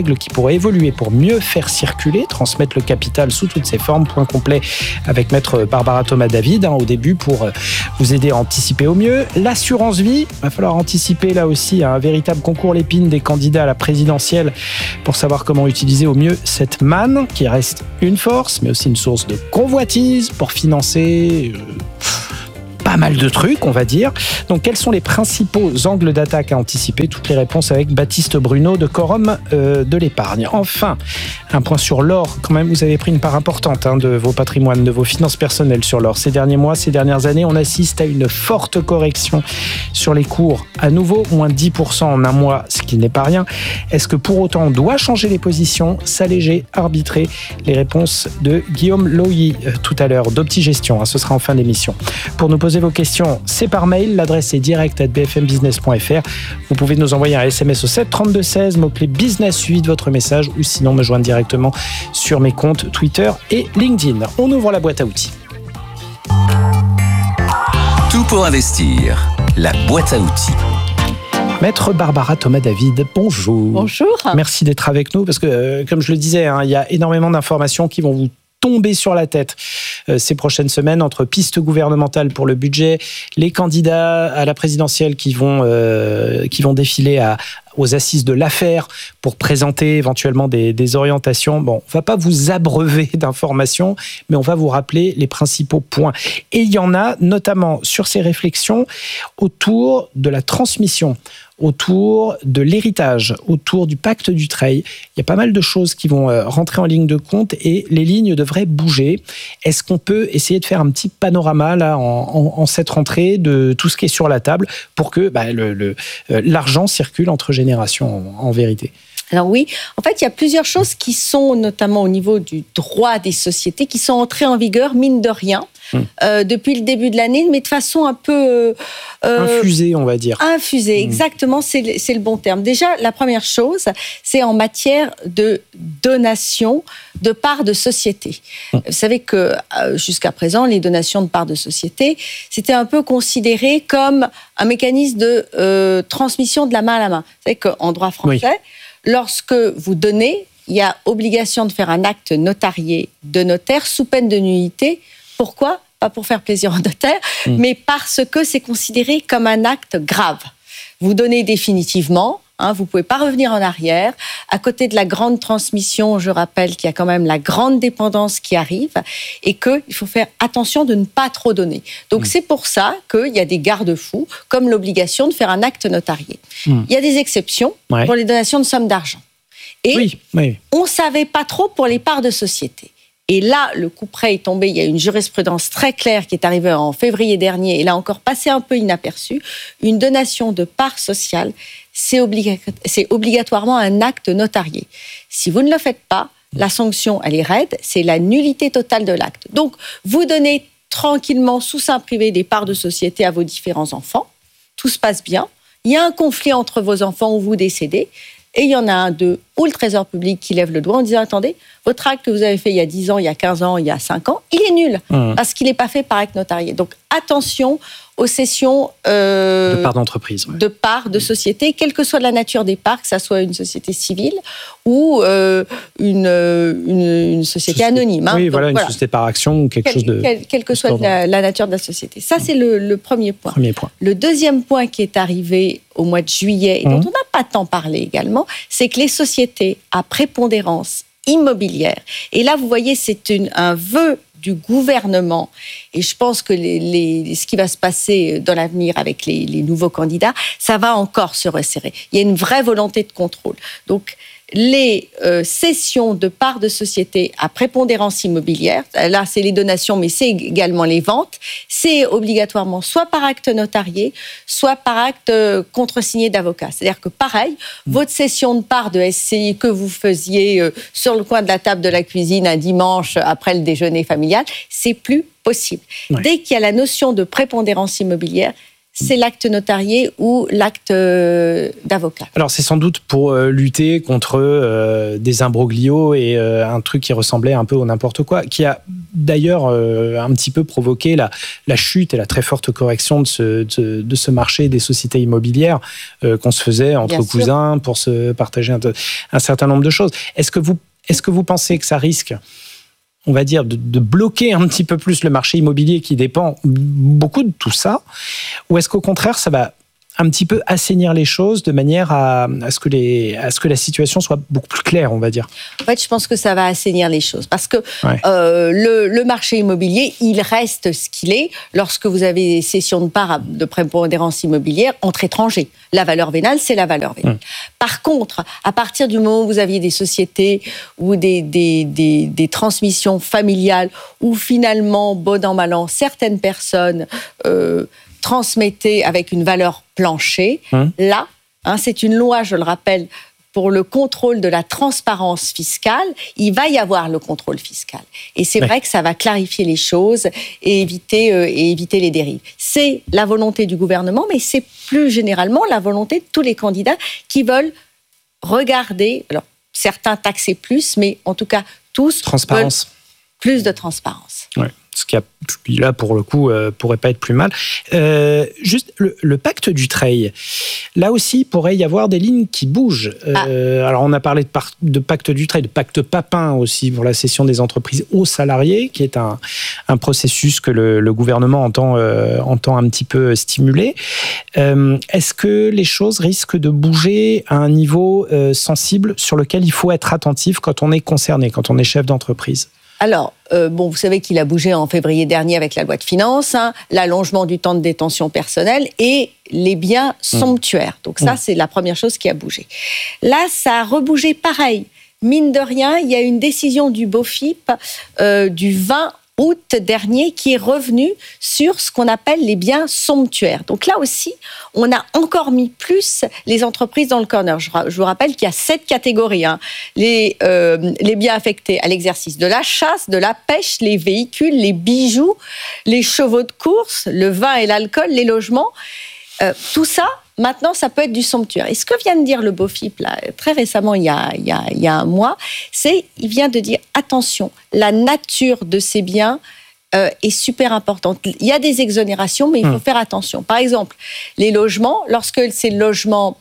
règles qui pourraient évoluer pour mieux faire circuler, transmettre le capital sous toutes ses formes. Point complet avec maître Barbara Thomas-David au début pour vous aider à anticiper au mieux. L'assurance vie, il va falloir anticiper là aussi un véritable concours l'épine des candidats à la présidentielle pour savoir comment utiliser au mieux cette manne qui reste une force mais aussi une source de convoitise pour financer pas mal de trucs, on va dire. Donc, quels sont les principaux angles d'attaque à anticiper? Toutes les réponses avec Baptiste Bruno de Quorum de l'épargne. Enfin, un point sur l'or. Quand même, vous avez pris une part importante de vos patrimoines, de vos finances personnelles sur l'or. Ces derniers mois, ces dernières années, on assiste à une forte correction sur les cours. À nouveau, moins de 10% en un mois, ce qui n'est pas rien. Est-ce que pour autant, on doit changer les positions, s'alléger, arbitrer? Les réponses de Guillaume Lowy tout à l'heure d'Optigestion. Ce sera en fin d'émission. Pour nous poser vos questions, c'est par mail. L'adresse est direct@bfmbusiness.fr. Vous pouvez nous envoyer un SMS au 7 32 16, mot-clé business suivi de votre message, ou sinon me joindre directement sur mes comptes Twitter et LinkedIn. On ouvre la boîte à outils. Tout pour investir. La boîte à outils. Maître Barbara Thomas-David, bonjour. Bonjour. Merci d'être avec nous parce que, comme je le disais, il y a énormément d'informations qui vont vous tomber sur la tête ces prochaines semaines entre pistes gouvernementales pour le budget, les candidats à la présidentielle qui vont défiler aux assises de l'affaire pour présenter éventuellement des orientations. Bon, on va pas vous abreuver d'informations, mais on va vous rappeler les principaux points. Et il y en a notamment sur ces réflexions autour de la transmission, autour de l'héritage, autour du pacte Dutreil. Il y a pas mal de choses qui vont rentrer en ligne de compte et les lignes devraient bouger. Est-ce qu'on peut essayer de faire un petit panorama là en cette rentrée de tout ce qui est sur la table pour que l'argent circule entre générations en vérité? Alors oui, en fait, il y a plusieurs choses qui sont, notamment au niveau du droit des sociétés, qui sont entrées en vigueur, mine de rien, depuis le début de l'année, mais de façon un peu... infusée, on va dire. Infusée, exactement, c'est le bon terme. Déjà, la première chose, c'est en matière de donation de parts de société. Vous savez que jusqu'à présent, les donations de parts de société, c'était un peu considéré comme un mécanisme de transmission de la main à la main. Vous savez qu'en droit français, lorsque vous donnez, il y a obligation de faire un acte notarié de notaire sous peine de nullité. Pourquoi ? Pas pour faire plaisir au notaire, mais parce que c'est considéré comme un acte grave. Vous donnez définitivement, vous ne pouvez pas revenir en arrière. À côté de la grande transmission, je rappelle qu'il y a quand même la grande dépendance qui arrive et qu'il faut faire attention de ne pas trop donner. Donc c'est pour ça qu'il y a des garde-fous, comme l'obligation de faire un acte notarié. Il y a des exceptions pour les donations de sommes d'argent. Et on ne savait pas trop pour les parts de société. Et là, le coup près est tombé. Il y a une jurisprudence très claire qui est arrivée en février dernier et là encore passé un peu inaperçue. Une donation de parts sociales, c'est obligatoirement un acte notarié. Si vous ne le faites pas, la sanction, elle est raide, c'est la nullité totale de l'acte. Donc, vous donnez tranquillement, sous seing privé, des parts de société à vos différents enfants. Tout se passe bien. Il y a un conflit entre vos enfants ou vous décédez. Et il y en a un d'eux, ou le Trésor public, qui lève le doigt en disant « Attendez, votre acte que vous avez fait il y a 10 ans, il y a 15 ans, il y a 5 ans, il est nul, parce qu'il n'est pas fait par acte notarié. » Donc attention aux cessions de parts d'entreprise, de parts de société, quelle que soit la nature des parts, que ça soit une société civile ou une société anonyme. Oui, donc, une société par action ou quelque chose de... Quelle que soit la nature de la société. Ça, c'est le premier point. Le deuxième point qui est arrivé au mois de juillet, et dont on n'a pas tant parlé également, c'est que les sociétés à prépondérance immobilière, et là, vous voyez, c'est un vœu du gouvernement, et je pense que ce qui va se passer dans l'avenir avec les nouveaux candidats, ça va encore se resserrer. Il y a une vraie volonté de contrôle. Donc, les cessions de parts de société à prépondérance immobilière, là c'est les donations mais c'est également les ventes, c'est obligatoirement soit par acte notarié, soit par acte contresigné d'avocat. C'est-à-dire que pareil, votre cession de parts de SCI que vous faisiez sur le coin de la table de la cuisine un dimanche après le déjeuner familial, c'est plus possible. Dès qu'il y a la notion de prépondérance immobilière, c'est l'acte notarié ou l'acte d'avocat. Alors c'est sans doute pour lutter contre des imbroglios et un truc qui ressemblait un peu au n'importe quoi, qui a d'ailleurs un petit peu provoqué la chute et la très forte correction de ce marché des sociétés immobilières qu'on se faisait entre cousins pour se partager un certain nombre de choses. Est-ce que vous pensez que ça risque, on va dire, de bloquer un petit peu plus le marché immobilier qui dépend beaucoup de tout ça, ou est-ce qu'au contraire, ça va un petit peu assainir les choses de manière à ce que la situation soit beaucoup plus claire, on va dire? En fait, je pense que ça va assainir les choses parce que le marché immobilier, il reste ce qu'il est lorsque vous avez des cessions de parts de prépondérance immobilière entre étrangers. La valeur vénale, c'est la valeur vénale. Par contre, à partir du moment où vous aviez des sociétés ou des transmissions familiales où finalement, bon an, mal an, certaines personnes transmettaient avec une valeur plancher, là, c'est une loi, je le rappelle, pour le contrôle de la transparence fiscale, il va y avoir le contrôle fiscal. Et c'est vrai que ça va clarifier les choses et éviter les dérives. C'est la volonté du gouvernement, mais c'est plus généralement la volonté de tous les candidats qui veulent regarder, alors certains taxer plus, mais en tout cas tous veulent plus de transparence. Ouais. Ce qui, là, pour le coup, pourrait pas être plus mal. Juste, le pacte Dutreil, là aussi, il pourrait y avoir des lignes qui bougent. Alors, on a parlé de pacte Dutreil, de pacte Papin aussi, pour la cession des entreprises aux salariés, qui est un processus que le gouvernement entend un petit peu stimuler. Est-ce que les choses risquent de bouger à un niveau sensible sur lequel il faut être attentif quand on est concerné, quand on est chef d'entreprise? Alors, vous savez qu'il a bougé en février dernier avec la loi de finances, l'allongement du temps de détention personnelle et les biens somptuaires. Donc ça, c'est la première chose qui a bougé. Là, ça a rebougé pareil. Mine de rien, il y a une décision du BOFIP du 20 août dernier qui est revenu sur ce qu'on appelle les biens somptuaires. Donc là aussi, on a encore mis plus les entreprises dans le corner. Je vous rappelle qu'il y a 7 catégories. Les biens affectés à l'exercice de la chasse, de la pêche, les véhicules, les bijoux, les chevaux de course, le vin et l'alcool, les logements. Tout ça, maintenant, ça peut être du somptuaire. Et ce que vient de dire le BOFIP, là, très récemment, il y a un mois, il vient de dire, attention, la nature de ces biens est super importante. Il y a des exonérations, mais il faut faire attention. Par exemple, les logements, lorsque c'est le logement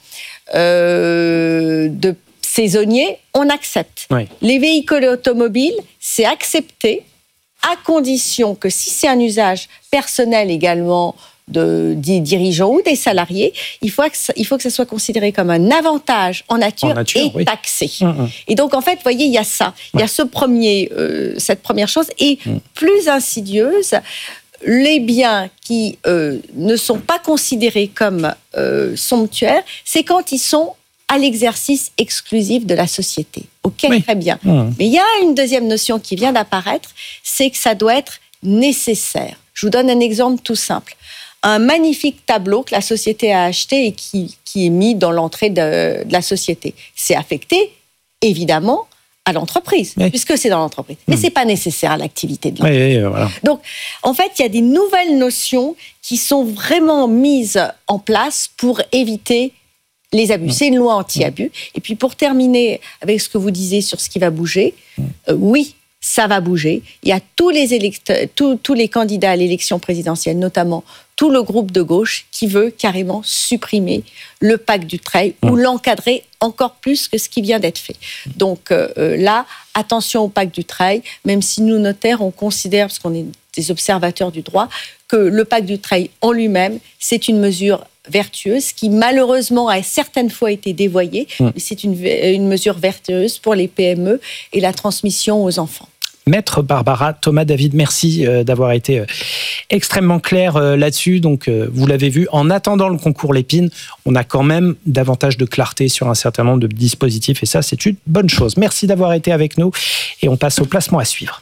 de saisonnier, on accepte. Oui. Les véhicules automobiles, c'est accepté, à condition que si c'est un usage personnel également, des dirigeants ou des salariés, il faut que ça soit considéré comme un avantage en nature et taxé. Et donc, en fait, vous voyez, il y a ça. Il y a cette première chose. Et plus insidieuse, les biens qui ne sont pas considérés comme somptuaires, c'est quand ils sont à l'exercice exclusif de la société. Ok, très bien. Mais il y a une deuxième notion qui vient d'apparaître, c'est que ça doit être nécessaire. Je vous donne un exemple tout simple. Un magnifique tableau que la société a acheté et qui est mis dans l'entrée de la société. C'est affecté, évidemment, à l'entreprise, puisque c'est dans l'entreprise. Mais ce n'est pas nécessaire à l'activité de l'entreprise. Voilà. Donc, en fait, il y a des nouvelles notions qui sont vraiment mises en place pour éviter les abus. C'est une loi anti-abus. Et puis, pour terminer avec ce que vous disiez sur ce qui va bouger, oui, ça va bouger. Il y a tous les candidats à l'élection présidentielle, notamment tout le groupe de gauche, qui veut carrément supprimer le pacte Dutreil ou l'encadrer encore plus que ce qui vient d'être fait. Donc là, attention au pacte Dutreil, même si nous, notaires, on considère, parce qu'on est des observateurs du droit, que le pacte Dutreil en lui-même, c'est une mesure vertueuse qui malheureusement a certaines fois été dévoyée, mais c'est une mesure vertueuse pour les PME et la transmission aux enfants. Maître Barbara Thomas-David, merci d'avoir été extrêmement clair là-dessus. Donc, vous l'avez vu, en attendant le concours Lépine, on a quand même davantage de clarté sur un certain nombre de dispositifs et ça, c'est une bonne chose. Merci d'avoir été avec nous et on passe au placement à suivre.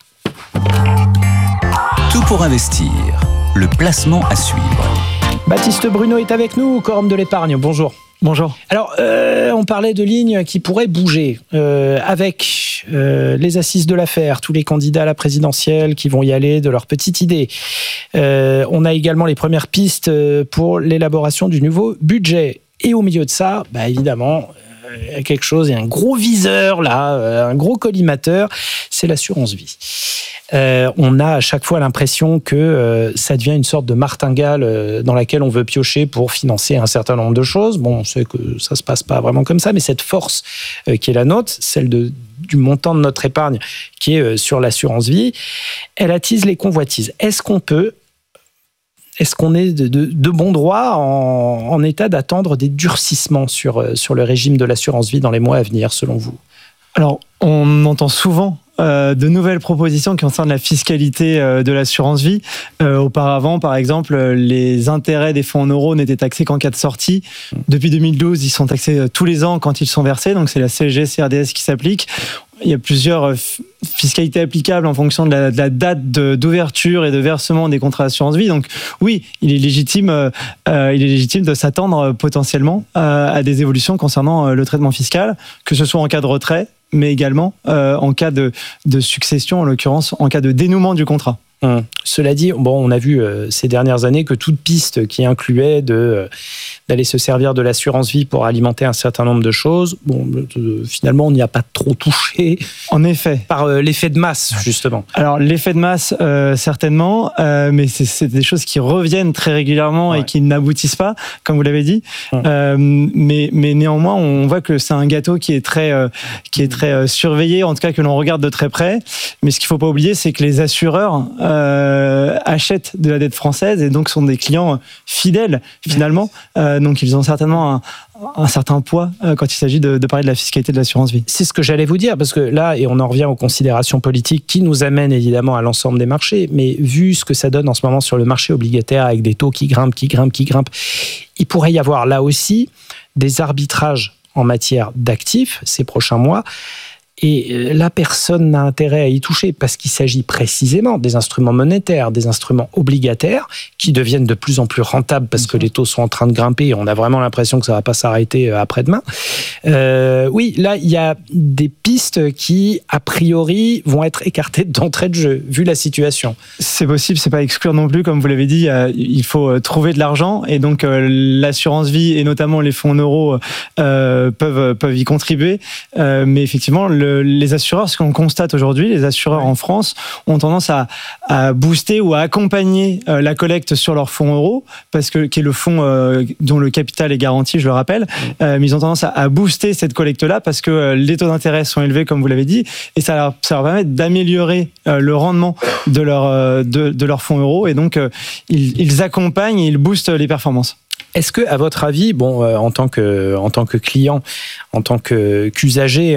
Tout pour investir, le placement à suivre. Baptiste Bruno est avec nous, Quorum de l'épargne. Bonjour. Bonjour. Alors, on parlait de lignes qui pourraient bouger avec les assises de l'affaire, tous les candidats à la présidentielle qui vont y aller de leur petite idée. On a également les premières pistes pour l'élaboration du nouveau budget. Et au milieu de ça, évidemment, il y a quelque chose, il y a un gros viseur là, un gros collimateur, c'est l'assurance vie. On a à chaque fois l'impression que ça devient une sorte de martingale dans laquelle on veut piocher pour financer un certain nombre de choses. Bon, on sait que ça se passe pas vraiment comme ça, mais cette force qui est la nôtre, celle du montant de notre épargne qui est sur l'assurance vie, elle attise les convoitises. Est-ce qu'on est de bon droit en état d'attendre des durcissements sur le régime de l'assurance vie dans les mois à venir, selon vous ? Alors, on entend souvent de nouvelles propositions qui concernent la fiscalité de l'assurance vie. Auparavant, par exemple, les intérêts des fonds en euros n'étaient taxés qu'en cas de sortie. Depuis 2012, ils sont taxés tous les ans quand ils sont versés. Donc, c'est la CSG, CRDS qui s'applique. Il y a plusieurs fiscalités applicables en fonction de la date d'ouverture et de versement des contrats d'assurance vie. Donc oui, il est légitime de s'attendre potentiellement à des évolutions concernant le traitement fiscal, que ce soit en cas de retrait, mais également en cas de succession, en l'occurrence en cas de dénouement du contrat. Cela dit, on a vu ces dernières années que toute piste qui incluait d'aller se servir de l'assurance vie pour alimenter un certain nombre de choses, finalement, on n'y a pas trop touché. En effet. Par l'effet de masse, justement. Alors, l'effet de masse, certainement, mais c'est des choses qui reviennent très régulièrement et qui n'aboutissent pas, comme vous l'avez dit. Mais néanmoins, on voit que c'est un gâteau qui est très surveillé, en tout cas que l'on regarde de très près. Mais ce qu'il ne faut pas oublier, c'est que les assureurs achètent de la dette française et donc sont des clients fidèles finalement. Donc ils ont certainement un certain poids quand il s'agit de parler de la fiscalité de l'assurance vie. C'est ce que j'allais vous dire, parce que là, et on en revient aux considérations politiques qui nous amènent évidemment à l'ensemble des marchés, mais vu ce que ça donne en ce moment sur le marché obligataire avec des taux qui grimpent, il pourrait y avoir là aussi des arbitrages en matière d'actifs ces prochains mois. Et là, personne n'a intérêt à y toucher parce qu'il s'agit précisément des instruments monétaires, des instruments obligataires qui deviennent de plus en plus rentables parce que les taux sont en train de grimper et on a vraiment l'impression que ça ne va pas s'arrêter après-demain. Oui, là, il y a des pistes qui, a priori, vont être écartées d'entrée de jeu, vu la situation. C'est possible, c'est pas à exclure non plus, comme vous l'avez dit, il faut trouver de l'argent et donc l'assurance vie et notamment les fonds en euros peuvent y contribuer. Mais effectivement, les assureurs, ce qu'on constate aujourd'hui, les assureurs en France ont tendance à booster ou à accompagner la collecte sur leur fonds euros, qui est le fonds dont le capital est garanti, je le rappelle. Mais ils ont tendance à booster cette collecte-là parce que les taux d'intérêt sont élevés, comme vous l'avez dit, et ça leur permet d'améliorer le rendement de leur fonds euros. Et donc, ils accompagnent et ils boostent les performances. Est-ce que, à votre avis, en tant que client, en tant qu'usager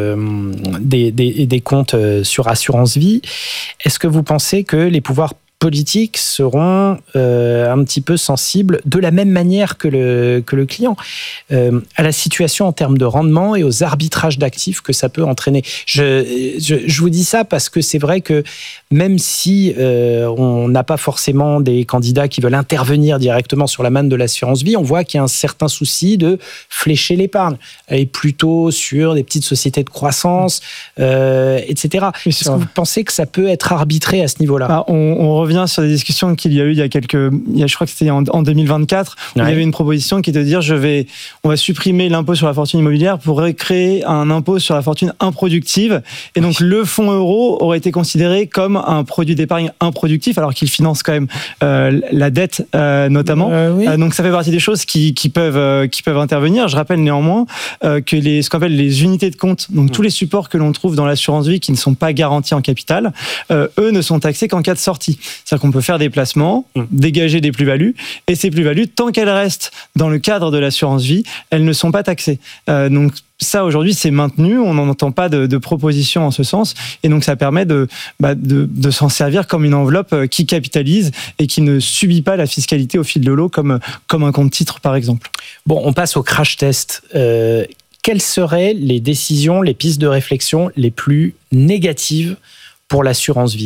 des comptes sur assurance vie, est-ce que vous pensez que les pouvoirs politiques seront un petit peu sensibles de la même manière que le client à la situation en termes de rendement et aux arbitrages d'actifs que ça peut entraîner. Je vous dis ça parce que c'est vrai que même si on n'a pas forcément des candidats qui veulent intervenir directement sur la manne de l'assurance vie, on voit qu'il y a un certain souci de flécher l'épargne et plutôt sur des petites sociétés de croissance, etc. Est-ce que vous pensez que ça peut être arbitré à ce niveau-là ? On revient sur des discussions qu'il y a eu je crois que c'était en 2024, où il y avait une proposition qui était de dire on va supprimer l'impôt sur la fortune immobilière pour créer un impôt sur la fortune improductive. Et donc le fonds euro aurait été considéré comme un produit d'épargne improductif, alors qu'il finance quand même la dette notamment. Donc ça fait partie des choses qui peuvent intervenir. Je rappelle néanmoins que ce qu'on appelle les unités de compte, donc tous les supports que l'on trouve dans l'assurance vie qui ne sont pas garantis en capital, eux ne sont taxés qu'en cas de sortie. C'est-à-dire qu'on peut faire des placements, dégager des plus-values, et ces plus-values, tant qu'elles restent dans le cadre de l'assurance vie, elles ne sont pas taxées. Donc ça, aujourd'hui, c'est maintenu, on n'en entend pas de proposition en ce sens, et donc ça permet de s'en servir comme une enveloppe qui capitalise et qui ne subit pas la fiscalité au fil de l'eau comme un compte-titre, par exemple. Bon, on passe au crash test. Quelles seraient les décisions, les pistes de réflexion les plus négatives pour l'assurance vie ?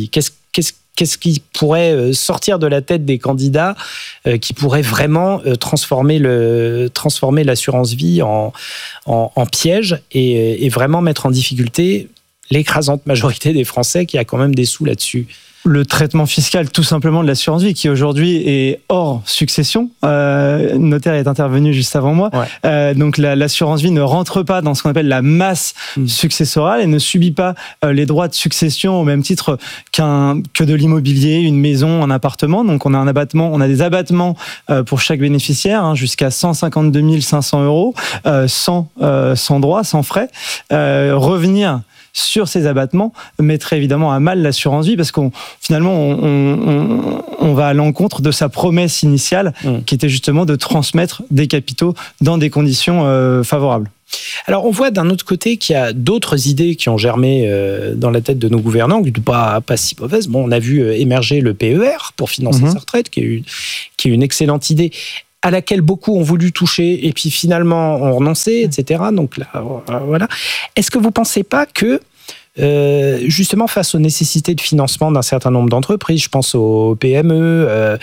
qu'est-ce qui pourrait sortir de la tête des candidats qui pourrait vraiment transformer l'assurance vie en piège et vraiment mettre en difficulté l'écrasante majorité des Français qui a quand même des sous là-dessus? Le traitement fiscal, tout simplement, de l'assurance vie, qui aujourd'hui est hors succession. Notaire est intervenu juste avant moi. Ouais. Donc l'assurance vie ne rentre pas dans ce qu'on appelle la masse successorale et ne subit pas les droits de succession au même titre que de l'immobilier, une maison, un appartement. Donc on a des abattements pour chaque bénéficiaire, jusqu'à 152 500 euros, sans droits, sans frais. Revenir sur ces abattements mettrait évidemment à mal l'assurance vie parce qu'on va à l'encontre de sa promesse initiale qui était justement de transmettre des capitaux dans des conditions favorables. Alors on voit d'un autre côté qu'il y a d'autres idées qui ont germé dans la tête de nos gouvernants, pas si mauvaises. Bon, on a vu émerger le PER pour financer sa retraite, qui est une excellente idée, à laquelle beaucoup ont voulu toucher et puis finalement ont renoncé, etc. Donc là, voilà. Est-ce que vous ne pensez pas que, justement, face aux nécessités de financement d'un certain nombre d'entreprises, je pense aux PME,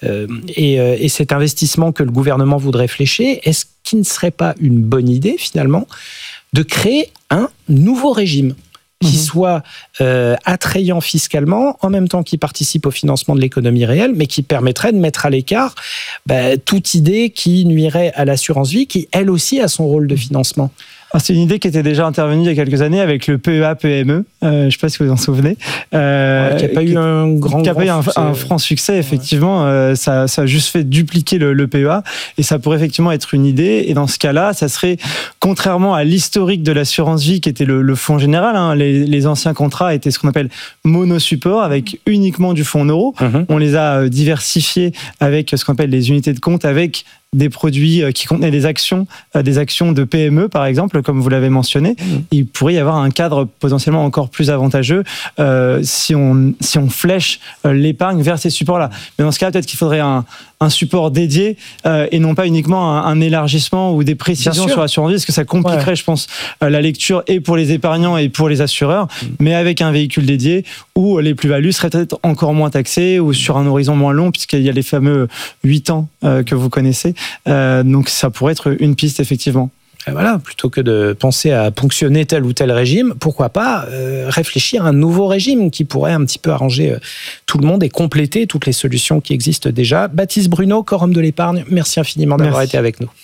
et cet investissement que le gouvernement voudrait flécher, est-ce qu'il ne serait pas une bonne idée, finalement, de créer un nouveau régime qui soit attrayant fiscalement, en même temps qu'il participe au financement de l'économie réelle, mais qui permettrait de mettre à l'écart toute idée qui nuirait à l'assurance vie, qui elle aussi a son rôle de financement? C'est une idée qui était déjà intervenue il y a quelques années avec le PEA-PME. Je ne sais pas si vous vous en souvenez. Qui n'a pas eu un franc succès, effectivement. Ça a juste fait dupliquer le PEA. Et ça pourrait effectivement être une idée. Et dans ce cas-là, ça serait, contrairement à l'historique de l'assurance vie, qui était le fonds général, les anciens contrats étaient ce qu'on appelle monosupport, avec uniquement du fonds en euros. On les a diversifiés avec ce qu'on appelle les unités de compte, avec des produits qui contenaient des actions de PME, par exemple, comme vous l'avez mentionné. Il pourrait y avoir un cadre potentiellement encore plus avantageux si on flèche l'épargne vers ces supports-là. Mais dans ce cas, peut-être qu'il faudrait un support dédié et non pas uniquement un élargissement ou des précisions sur l'assurance vie, parce que ça compliquerait, je pense, la lecture et pour les épargnants et pour les assureurs, mais avec un véhicule dédié où les plus-values seraient peut-être encore moins taxées ou sur un horizon moins long, puisqu'il y a les fameux 8 ans que vous connaissez. Donc ça pourrait être une piste, effectivement. Voilà, plutôt que de penser à ponctionner tel ou tel régime, pourquoi pas réfléchir à un nouveau régime qui pourrait un petit peu arranger tout le monde et compléter toutes les solutions qui existent déjà. Baptiste Bruno, Quorum de l'épargne, merci infiniment d'avoir été avec nous.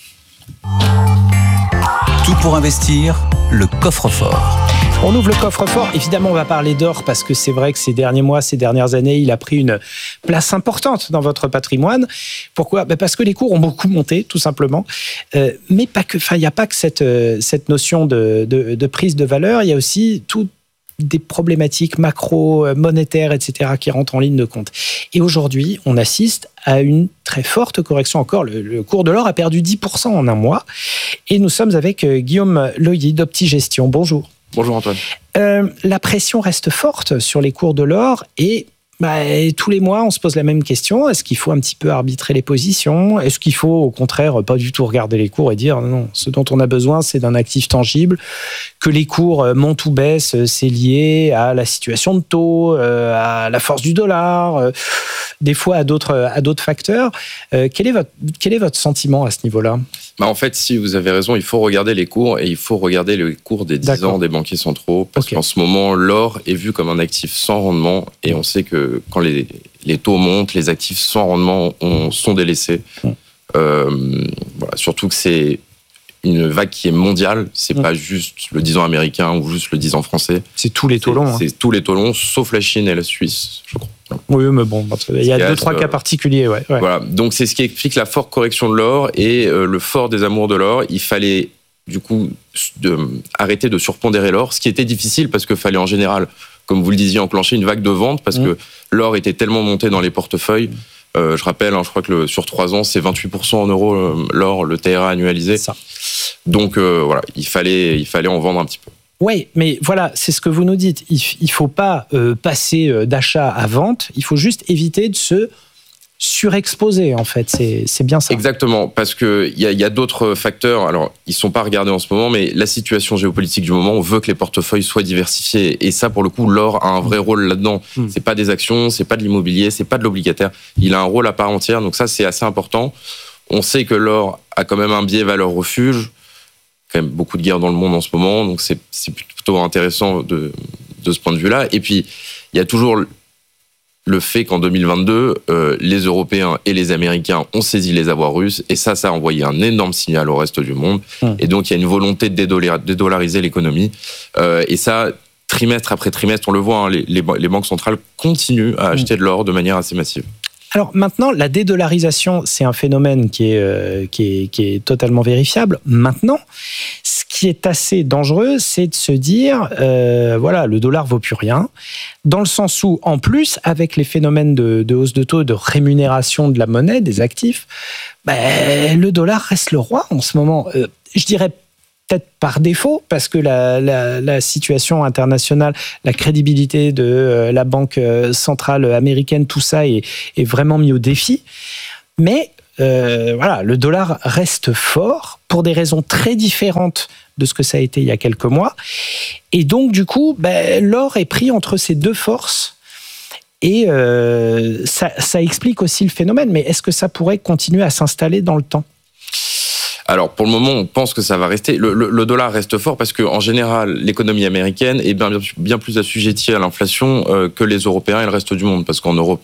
Tout pour investir, le coffre-fort. On ouvre le coffre-fort. Évidemment, on va parler d'or parce que c'est vrai que ces derniers mois, ces dernières années, il a pris une place importante dans votre patrimoine. Pourquoi ? Parce que les cours ont beaucoup monté, tout simplement. Mais pas que. Enfin, il n'y a pas que cette notion de prise de valeur. Il y a aussi toutes des problématiques macro-monétaires, etc., qui rentrent en ligne de compte. Et aujourd'hui, on assiste à une très forte correction encore. Le cours de l'or a perdu 10% en un mois. Et nous sommes avec Guillaume Loyer d'Optigestion. Bonjour. Bonjour Antoine. La pression reste forte sur les cours de l'or et tous les mois, on se pose la même question. Est-ce qu'il faut un petit peu arbitrer les positions ? Est-ce qu'il faut, au contraire, pas du tout regarder les cours et dire non, ce dont on a besoin, c'est d'un actif tangible, que les cours montent ou baissent, c'est lié à la situation de taux, à la force du dollar, des fois à d'autres facteurs. Quel est votre sentiment à ce niveau-là ? En fait, si vous avez raison, il faut regarder les cours et il faut regarder les cours des 10 ans des banquiers centraux parce qu'en ce moment, l'or est vu comme un actif sans rendement et on sait que quand les taux montent, les actifs sans rendement sont délaissés. Surtout que c'est une vague qui est mondiale, c'est pas juste le 10 ans américain ou juste le 10 ans français. C'est tous les taux longs. C'est tous les taux longs, sauf la Chine et la Suisse, je crois. Oui, mais bon, il y a 2-3 cas particuliers. Ouais. Voilà, donc c'est ce qui explique la forte correction de l'or et le fort désamour de l'or. Il fallait du coup arrêter de surpondérer l'or, ce qui était difficile parce qu'il fallait en général, comme vous le disiez, enclencher une vague de vente parce que l'or était tellement monté dans les portefeuilles. Je rappelle, je crois que sur 3 ans, c'est 28% en euros l'or, le TRA annualisé. Ça. Donc voilà, il fallait en vendre un petit peu. Oui, mais voilà, c'est ce que vous nous dites. Il ne faut pas passer d'achat à vente, il faut juste éviter de se surexposé, en fait. C'est bien ça. Exactement, parce qu'il y a d'autres facteurs. Alors, ils ne sont pas regardés en ce moment, mais la situation géopolitique du moment, on veut que les portefeuilles soient diversifiés. Et ça, pour le coup, l'or a un vrai rôle là-dedans. C'est pas des actions, c'est pas de l'immobilier, c'est pas de l'obligataire. Il a un rôle à part entière, donc ça, c'est assez important. On sait que l'or a quand même un biais valeur-refuge. Quand même beaucoup de guerres dans le monde en ce moment, donc c'est plutôt intéressant de ce point de vue-là. Et puis, il y a toujours le fait qu'en 2022, les Européens et les Américains ont saisi les avoirs russes, et ça a envoyé un énorme signal au reste du monde. Et donc, il y a une volonté de dédollariser l'économie. Et ça, trimestre après trimestre, on le voit, hein, les banques centrales continuent à acheter de l'or de manière assez massive. Alors maintenant, la dédollarisation, c'est un phénomène qui est totalement vérifiable. Maintenant, ce qui est assez dangereux, c'est de se dire, voilà, le dollar vaut plus rien. Dans le sens où, en plus, avec les phénomènes de hausse de taux, de rémunération de la monnaie, des actifs, le dollar reste le roi en ce moment. Je dirais peut-être par défaut, parce que la situation internationale, la crédibilité de la Banque centrale américaine, tout ça est vraiment mis au défi. Mais voilà, le dollar reste fort pour des raisons très différentes de ce que ça a été il y a quelques mois. Et donc, du coup, l'or est pris entre ces deux forces. Et ça explique aussi le phénomène. Mais est-ce que ça pourrait continuer à s'installer dans le temps ? Alors, pour le moment, on pense que ça va rester. Le dollar reste fort parce qu'en général, l'économie américaine est bien plus assujettie à l'inflation que les Européens et le reste du monde. Parce qu'en Europe,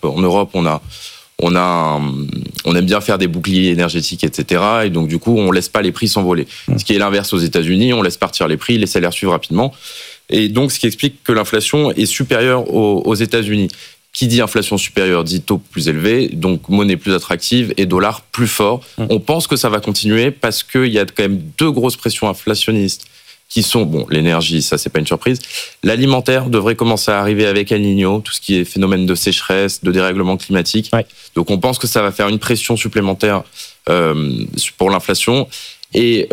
on aime bien faire des boucliers énergétiques, etc. Et donc, du coup, on laisse pas les prix s'envoler. Ce qui est l'inverse aux États-Unis, on laisse partir les prix, les salaires suivent rapidement. Et donc, ce qui explique que l'inflation est supérieure aux États-Unis. Qui dit inflation supérieure dit taux plus élevé, donc monnaie plus attractive et dollar plus fort. On pense que ça va continuer parce qu'il y a quand même deux grosses pressions inflationnistes qui sont, l'énergie, ça c'est pas une surprise. L'alimentaire devrait commencer à arriver avec El Niño, tout ce qui est phénomène de sécheresse, de dérèglement climatique. Ouais. Donc on pense que ça va faire une pression supplémentaire pour l'inflation. Et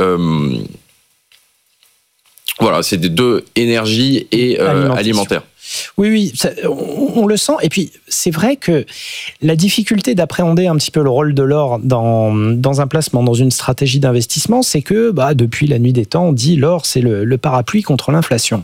voilà, c'est des deux, énergie et alimentaire. Oui, on le sent. Et puis, c'est vrai que la difficulté d'appréhender un petit peu le rôle de l'or dans un placement, dans une stratégie d'investissement, c'est que depuis la nuit des temps, on dit l'or, c'est le parapluie contre l'inflation.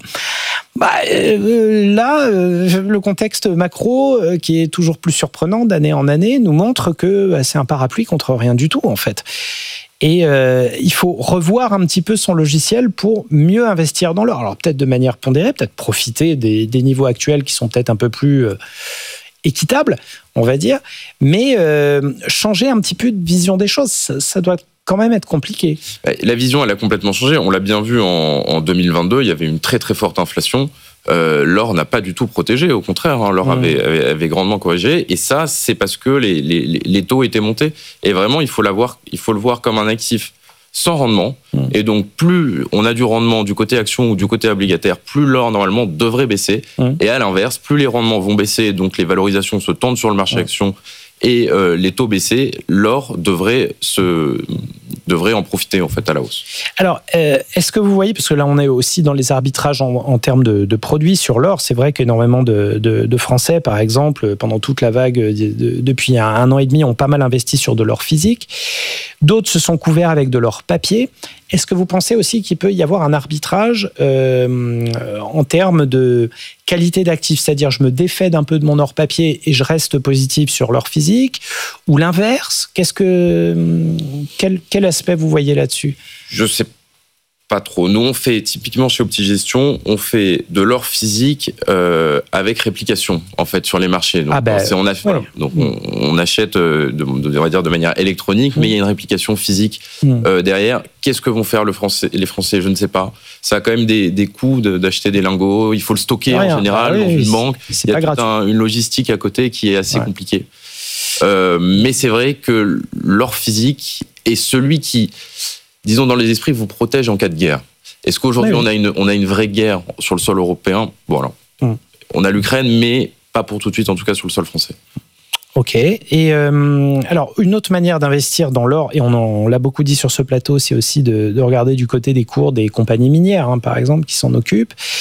Là, le contexte macro, qui est toujours plus surprenant d'année en année, nous montre que c'est un parapluie contre rien du tout, en fait. Et il faut revoir un petit peu son logiciel pour mieux investir dans l'or. Alors peut-être de manière pondérée, peut-être profiter des niveaux actuels qui sont peut-être un peu plus équitables, on va dire, mais changer un petit peu de vision des choses, ça doit quand même être compliqué. La vision, elle a complètement changé. On l'a bien vu en 2022, il y avait une très très forte inflation. L'or n'a pas du tout protégé, au contraire, hein, l'or avait grandement corrigé, et ça, c'est parce que les taux étaient montés. Et vraiment, il faut le voir comme un actif sans rendement. Et donc, plus on a du rendement du côté action ou du côté obligataire, plus l'or, normalement, devrait baisser. Et à l'inverse, plus les rendements vont baisser, donc les valorisations se tendent sur le marché action, et les taux baissés, l'or devrait en profiter en fait à la hausse. Alors, est-ce que vous voyez, parce que là on est aussi dans les arbitrages en termes de produits sur l'or, c'est vrai qu'énormément de Français, par exemple, pendant toute la vague depuis un an et demi, ont pas mal investi sur de l'or physique. D'autres se sont couverts avec de l'or papier. Est-ce que vous pensez aussi qu'il peut y avoir un arbitrage en termes de qualité d'actif, c'est-à-dire je me défais d'un peu de mon or papier et je reste positif sur l'or physique, ou l'inverse? Quel aspect vous voyez là-dessus? Je sais pas trop. Nous, on fait typiquement chez Optigestion, on fait de l'or physique avec réplication en fait sur les marchés. Donc, on achète on va dire de manière électronique, mais il y a une réplication physique derrière. Qu'est-ce que vont faire les Français? Je ne sais pas. Ça a quand même des coûts d'acheter des lingots. Il faut le stocker en général dans une banque. Il y a toute une logistique à côté qui est assez compliquée. Mais c'est vrai que l'or physique est celui qui, disons, dans les esprits, vous protège en cas de guerre. Est-ce qu'aujourd'hui, on a une vraie guerre sur le sol européen? Voilà. On a l'Ukraine, mais pas pour tout de suite, en tout cas sur le sol français. Ok. Et alors, une autre manière d'investir dans l'or, et on l'a beaucoup dit sur ce plateau, c'est aussi de regarder du côté des cours des compagnies minières, par exemple, qui s'en occupent.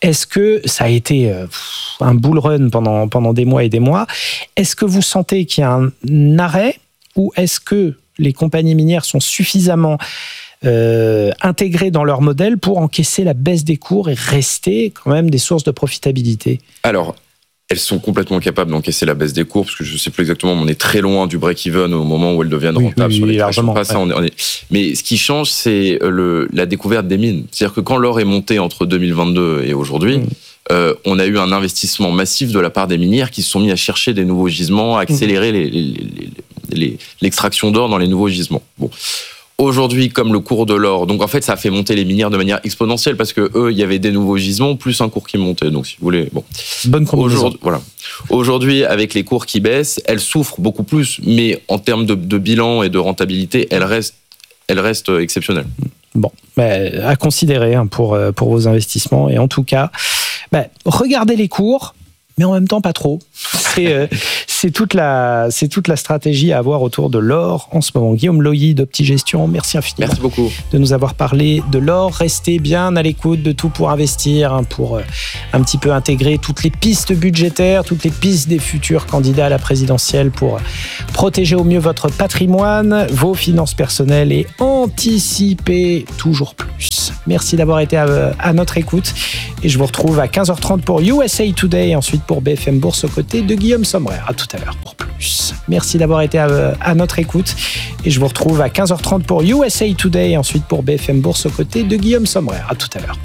Est-ce que ça a été un bull run pendant des mois et des mois? Est-ce que vous sentez qu'il y a un arrêt ou est-ce que les compagnies minières sont suffisamment intégrées dans leur modèle pour encaisser la baisse des cours et rester quand même des sources de profitabilité? Alors, elles sont complètement capables d'encaisser la baisse des cours, parce que je ne sais plus exactement, mais on est très loin du break-even au moment où elles deviennent rentables sur les largement. Mais ce qui change, c'est la découverte des mines. C'est-à-dire que quand l'or est monté entre 2022 et aujourd'hui, on a eu un investissement massif de la part des minières qui se sont mis à chercher des nouveaux gisements, à accélérer l'extraction d'or dans les nouveaux gisements. Bon. Aujourd'hui, comme le cours de l'or, donc en fait, ça a fait monter les minières de manière exponentielle parce que eux, il y avait des nouveaux gisements plus un cours qui montait. Donc, si vous voulez, bon. Bonne combinaison. Aujourd'hui, avec les cours qui baissent, elles souffrent beaucoup plus, mais en termes de bilan et de rentabilité, elles restent exceptionnelles. Bon, à considérer pour vos investissements. Et en tout cas, regardez les cours, mais en même temps pas trop. C'est toute la stratégie à avoir autour de l'or en ce moment. Guillaume Lowy d'Optigestion, merci infiniment. Merci beaucoup de nous avoir parlé de l'or. Restez bien à l'écoute de Tout pour investir, pour un petit peu intégrer toutes les pistes budgétaires, toutes les pistes des futurs candidats à la présidentielle pour protéger au mieux votre patrimoine, vos finances personnelles et anticiper toujours plus. Merci d'avoir été à notre écoute et je vous retrouve à 15h30 pour USA Today et ensuite pour BFM Bourse aux côtés de Guillaume Sommerer. À tout à l'heure pour plus. Merci d'avoir été à notre écoute et je vous retrouve à 15h30 pour USA Today et ensuite pour BFM Bourse aux côtés de Guillaume Sommerer. À tout à l'heure.